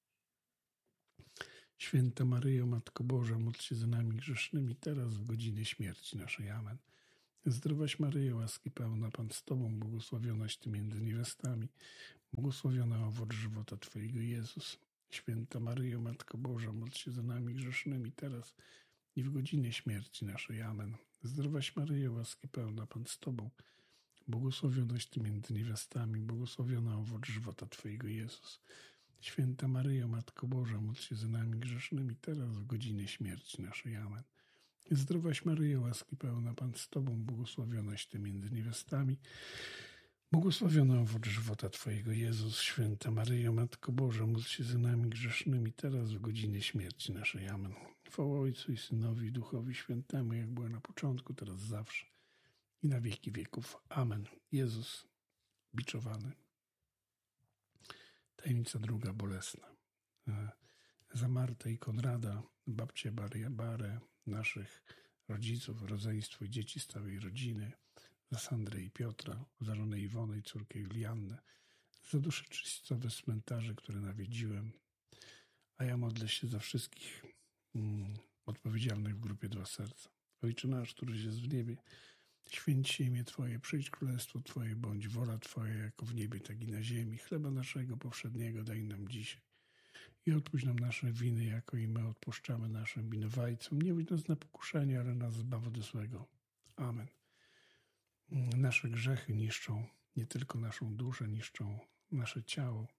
Święta Maryjo, Matko Boża, módl się za nami grzesznymi teraz w godzinę śmierci naszej. Amen. Zdrowaś Maryjo, łaski pełna, Pan z Tobą, błogosławionaś Ty między niewiastami, błogosławiony owoc żywota Twojego, Jezus. Święta Maryjo, Matko Boża, módl się za nami grzesznymi teraz i w godzinę śmierci naszej. Amen. Zdrowaś Maryjo, łaski pełna, Pan z Tobą, błogosławionaś Ty między niewiastami, błogosławiony owoc żywota Twojego, Jezus. Święta Maryjo, Matko Boża, módl się za nami grzesznymi teraz w godzinę śmierci naszej. Amen. Zdrowaś Maryjo, łaski pełna, Pan z Tobą, błogosławionaś Ty między niewiastami, błogosławiony owoc żywota Twojego, Jezus. Święta Maryjo, Matko Boża, módl się za nami grzesznymi teraz w godzinę śmierci naszej. Amen. Chwała Ojcu i Synowi i Duchowi Świętemu, jak było na początku, teraz zawsze i na wieki wieków. Amen. Jezus biczowany. Tajemnica druga, bolesna. Za Martę i Konrada, babcię Barię, Barę, naszych rodziców, rodzeństwo i dzieci z całej rodziny, za Sandrę i Piotra, za żonę Iwonę i córkę Juliannę, za dusze czystowe z cmentarzy, które nawiedziłem, a ja modlę się za wszystkich mm, odpowiedzialnych w grupie Dwa Serca. Ojcze nasz, któryś jest w niebie, święć się imię Twoje, przyjdź królestwo Twoje, bądź wola Twoja, jako w niebie, tak i na ziemi. Chleba naszego powszedniego daj nam dzisiaj. I odpuść nam nasze winy, jako i my odpuszczamy naszym winowajcom. Nie wódź nas na pokuszenie, ale nas zbaw od złego. Amen. Nasze grzechy niszczą nie tylko naszą duszę, niszczą nasze ciało.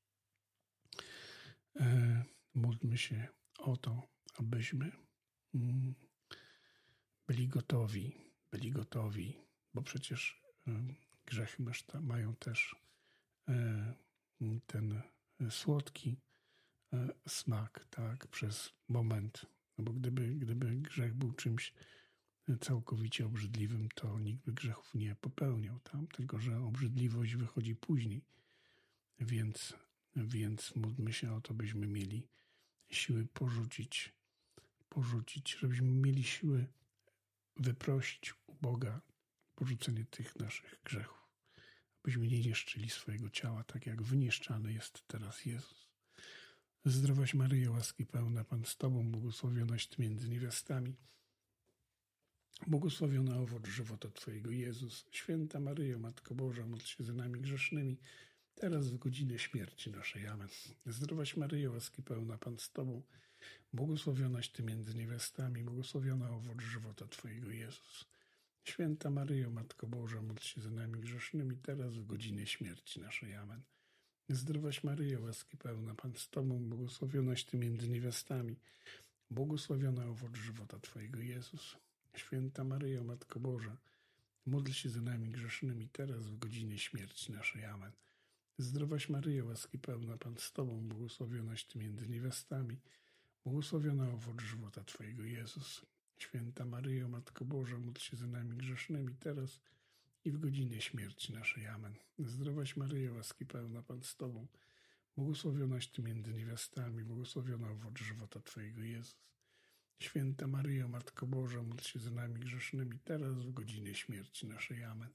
E, módlmy się o to, abyśmy mm, byli gotowi, byli gotowi, bo przecież e, grzechy mają też e, ten słodki smak, tak, przez moment. No bo gdyby, gdyby grzech był czymś całkowicie obrzydliwym, to nikt by grzechów nie popełniał, tam, tylko że obrzydliwość wychodzi później. Więc, więc módlmy się o to, byśmy mieli siły porzucić, porzucić, żebyśmy mieli siły wyprosić u Boga porzucenie tych naszych grzechów. Abyśmy nie niszczyli swojego ciała, tak jak wyniszczany jest teraz Jezus. Zdrowaś Maryjo, łaski pełna, Pan z Tobą, błogosławionaś Ty między niewiastami, błogosławiony owoc żywota Twojego, Jezus. Święta Maryjo, Matko Boża, módl się za nami grzesznymi, teraz w godzinę śmierci naszej. Amen. Zdrowaś Maryjo, łaski pełna, Pan z Tobą, błogosławionaś Ty między niewiastami, błogosławiony owoc żywota Twojego, Jezus. Święta Maryjo, Matko Boża, módl się za nami grzesznymi, teraz w godzinę śmierci naszej. Amen. Zdrowaś Maryjo, łaski pełna, Pan z Tobą, błogosławionaś Ty między niewiastami, błogosławiony owoc żywota Twojego, Jezus. Święta Maryjo, Matko Boża, módl się za nami grzesznymi teraz w godzinę śmierci naszej. Amen. Zdrowaś Maryjo, łaski pełna, Pan z Tobą, błogosławionaś Ty między niewiastami, błogosławiony owoc żywota Twojego, Jezus. Święta Maryjo, Matko Boża, módl się za nami grzesznymi teraz i w godzinę śmierci naszej. Amen. Zdrowaś Maryjo, łaski pełna, Pan z Tobą, błogosławionaś Ty między niewiastami, błogosławiony owoc żywota Twojego, Jezus. Święta Maryjo, Matko Boża, módl się za nami grzesznymi teraz w godzinę śmierci naszej. Amen.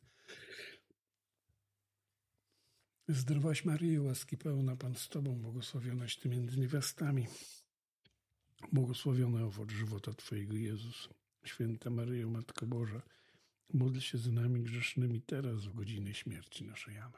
Zdrowaś Maryjo, łaski pełna, Pan z Tobą, błogosławionaś Ty między niewiastami, błogosławiony owoc żywota Twojego, Jezus. Święta Maryjo, Matko Boża, módl się za nami grzesznymi teraz w godzinę śmierci naszej. Amen.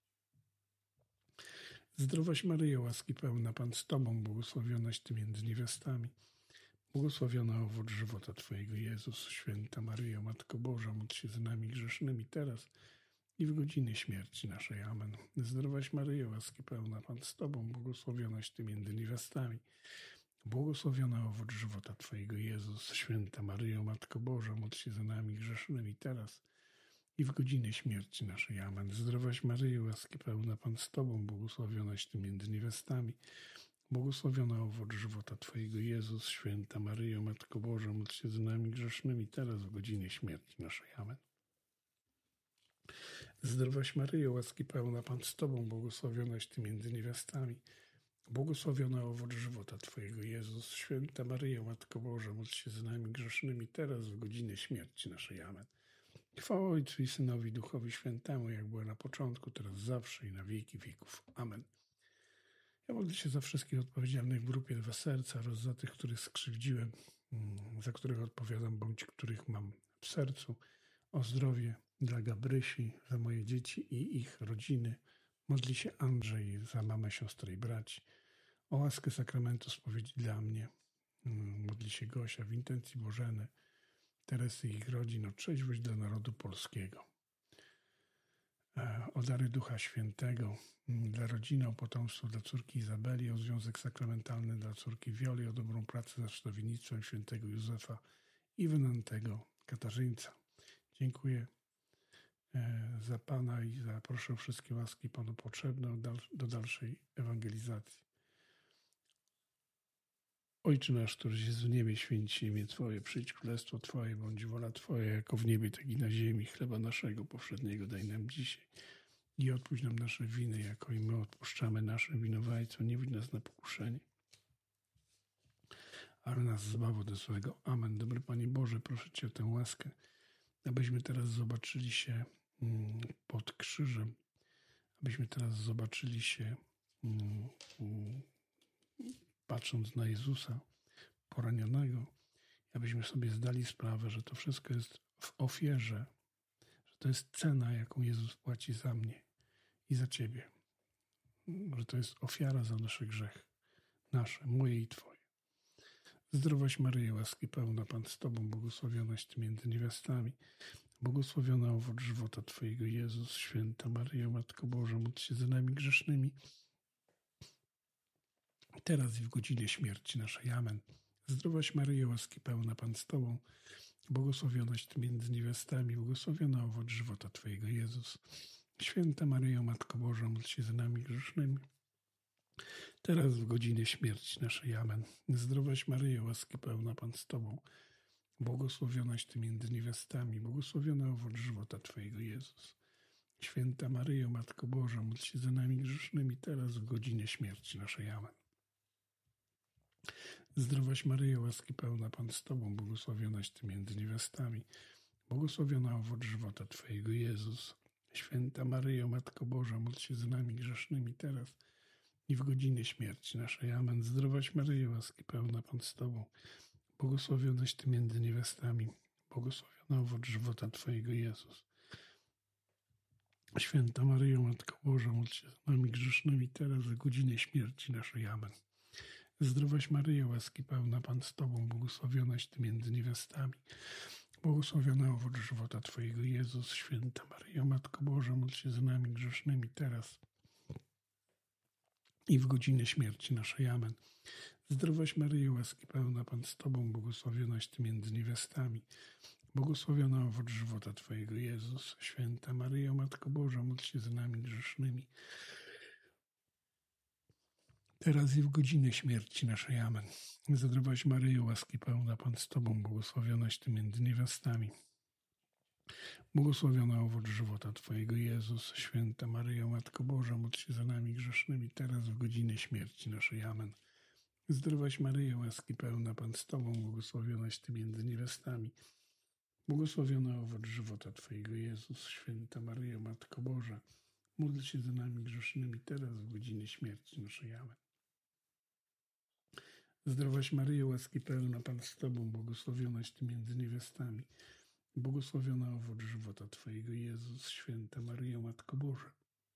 Zdrowaś Maryjo, łaski pełna, Pan z Tobą, błogosławionaś Ty między niewiastami, błogosławiony owoc żywota Twojego, Jezus. Święta Maryjo, Matko Boża, módl się za nami grzesznymi teraz i w godzinę śmierci naszej. Amen. Zdrowaś Maryjo, łaski pełna, Pan z Tobą, błogosławionaś Ty między niewiastami, błogosławiony owoc żywota Twojego, Jezus. Święta Maryjo, Matko Boża, módl się za nami grzesznymi teraz i w godzinę śmierci naszej. Amen. Zdrowaś Maryjo, łaski pełna, Pan z Tobą, błogosławionaś Ty między niewiastami, błogosławiony owoc żywota Twojego, Jezus. Święta Maryjo, Matko Boża, módl się za nami grzesznymi teraz w godzinę śmierci naszej. Amen. Zdrowaś Maryjo, łaski pełna, Pan z Tobą, błogosławionaś Ty między niewiastami. Błogosławiony owoc żywota Twojego, Jezus. Święta Maryjo, Matko Boża, módl się za nami grzesznymi, teraz w godzinę śmierci naszej. Amen. Chwała Ojcu i Synowi, Duchowi Świętemu, jak była na początku, teraz zawsze i na wieki wieków. Amen. Ja modlę się za wszystkich odpowiedzialnych w grupie Dwa Serca oraz za tych, których skrzywdziłem, za których odpowiadam, bądź których mam w sercu, o zdrowie dla Gabrysi, za moje dzieci i ich rodziny. Modli się Andrzej za mamę, siostrę i braci. O łaskę sakramentu spowiedzi dla mnie. Modli się Gosia w intencji Bożeny, Teresy i ich rodzin, o trzeźwość dla narodu polskiego. O dary Ducha Świętego dla rodziny, o potomstwo dla córki Izabeli, o związek sakramentalny dla córki Wioli, o dobrą pracę za wstawiennictwem świętego Józefa i Wenantego Katarzyńca. Dziękuję za Pana i za proszę wszystkie łaski Panu potrzebne do dalszej ewangelizacji. Ojcze nasz, któryś jest w niebie, święć się imię Twoje, przyjdź królestwo Twoje, bądź wola Twoja, jako w niebie, tak i na ziemi. Chleba naszego powszedniego daj nam dzisiaj i odpuść nam nasze winy, jako i my odpuszczamy naszym winowajcom. Nie wódź nas na pokuszenie, ale nas zbaw ode złego. Amen. Dobry Panie Boże, proszę Cię o tę łaskę, abyśmy teraz zobaczyli się pod krzyżem, abyśmy teraz zobaczyli się patrząc na Jezusa poranionego, abyśmy sobie zdali sprawę, że to wszystko jest w ofierze, że to jest cena, jaką Jezus płaci za mnie i za Ciebie, że to jest ofiara za nasze grzechy, nasze, moje i Twoje. Zdrowaś Maryjo, łaski pełna, Pan z Tobą, błogosławionaś Ty między niewiastami, błogosławiona owoc żywota Twojego, Jezus. Święta Maryjo, Matko Boża, módl się za nami grzesznymi, teraz i w godzinie śmierci naszej. Amen. Zdrowaś Maryjo, łaski pełna, Pan z Tobą, błogosławionaś Ty między niewiastami, błogosławiona owoc żywota Twojego, Jezus. Święta Maryjo, Matko Boża, módl się za nami grzesznymi, teraz w godzinie śmierci naszej. Amen. Zdrowaś Maryjo, łaski pełna, Pan z Tobą, błogosławionaś Ty między niewiastami, błogosławiona owoc żywota Twojego, Jezus. Święta Maryjo, Matko Boża, módl się za nami grzesznymi, teraz w godzinie śmierci naszej. Amen. Zdrowaś Maryjo, łaski pełna, Pan z Tobą, błogosławionaś Ty między niewiastami, błogosławiona owoc żywota Twojego, Jezus. Święta Maryjo, Matko Boża, módl się za nami grzesznymi, teraz i w godzinie śmierci naszej. Amen. Zdrowaś Maryjo, łaski pełna, Pan z Tobą, błogosławionaś Ty między niewiastami, błogosławiona owoc żywota Twojego, Jezus. Święta Maryjo, Matko Boża, módl się za nami grzesznymi, teraz w godzinie śmierci naszej. Amen. Zdrowaś Maryjo, łaski pełna, Pan z Tobą, błogosławionaś Ty między niewiastami, błogosławiona owoc żywota Twojego, Jezus. Święta Maryjo, Matko Boża, módl się za nami grzesznymi, teraz i w godzinę śmierci naszej. Amen. Zdrowaś Maryjo, łaski pełna, Pan z Tobą, błogosławionaś Ty między niewiastami, błogosławiona owoc żywota Twojego, Jezus. Święta Maryjo, Matko Boża, módl się za nami grzesznymi, teraz i w godzinę śmierci naszej. Amen. Zdrowaś Maryjo, łaski pełna, Pan z Tobą, błogosławionaś Ty między niewiastami, błogosławiona owoc żywota Twojego, Jezus. Święta Maryjo, Matko Boża, módl się za nami grzesznymi, teraz w godzinę śmierci naszej. Amen. Zdrowaś Maryjo, łaski pełna, Pan z Tobą, błogosławionaś Ty między niewiastami, błogosławiona owoc żywota Twojego, Jezus. Święta Maryjo, Matko Boża, módl się za nami grzesznymi, teraz w godzinę śmierci naszej. Amen. Zdrowaś Maryjo, łaski pełna, Pan z Tobą, błogosławionaś Ty między niewiastami, błogosławiona owoc żywota Twojego, Jezus. Święta Maryjo, Matko Boża,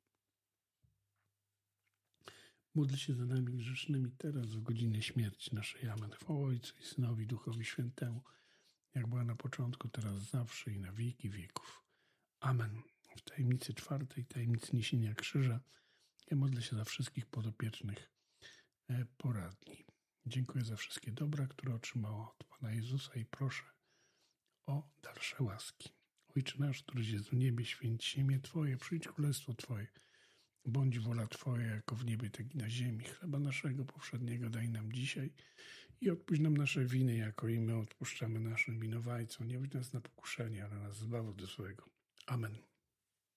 módl się za nami grzesznymi, teraz w godzinę śmierci naszej. Amen. Chwała Ojcu i Synowi, Duchowi Świętemu, jak była na początku, teraz zawsze i na wieki wieków. Amen. W tajemnicy czwartej, tajemnicy niesienia krzyża, ja modlę się za wszystkich podopiecznych poradni. Dziękuję za wszystkie dobra, które otrzymała od Pana Jezusa i proszę o dalsze łaski. Ojcze nasz, któryś jest w niebie, święć się imię Twoje, przyjdź królestwo Twoje, bądź wola Twoja, jako w niebie, tak i na ziemi. Chleba naszego powszedniego daj nam dzisiaj i odpuść nam nasze winy, jako i my odpuszczamy naszym winowajcom. Nie wódź nas na pokuszenie, ale nas zbaw od złego. Amen.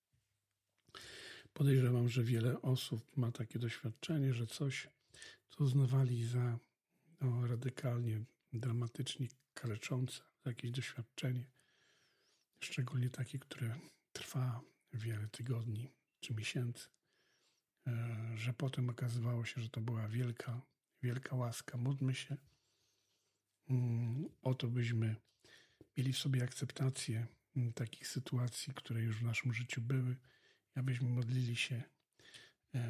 Podejrzewam, że wiele osób ma takie doświadczenie, że coś, co uznawali za no, radykalnie, dramatycznie kaleczące, jakieś doświadczenie, szczególnie takie, które trwa wiele tygodni czy miesięcy, że potem okazywało się, że to była wielka, wielka łaska. Módlmy się o to, byśmy mieli w sobie akceptację takich sytuacji, które już w naszym życiu były, abyśmy modlili się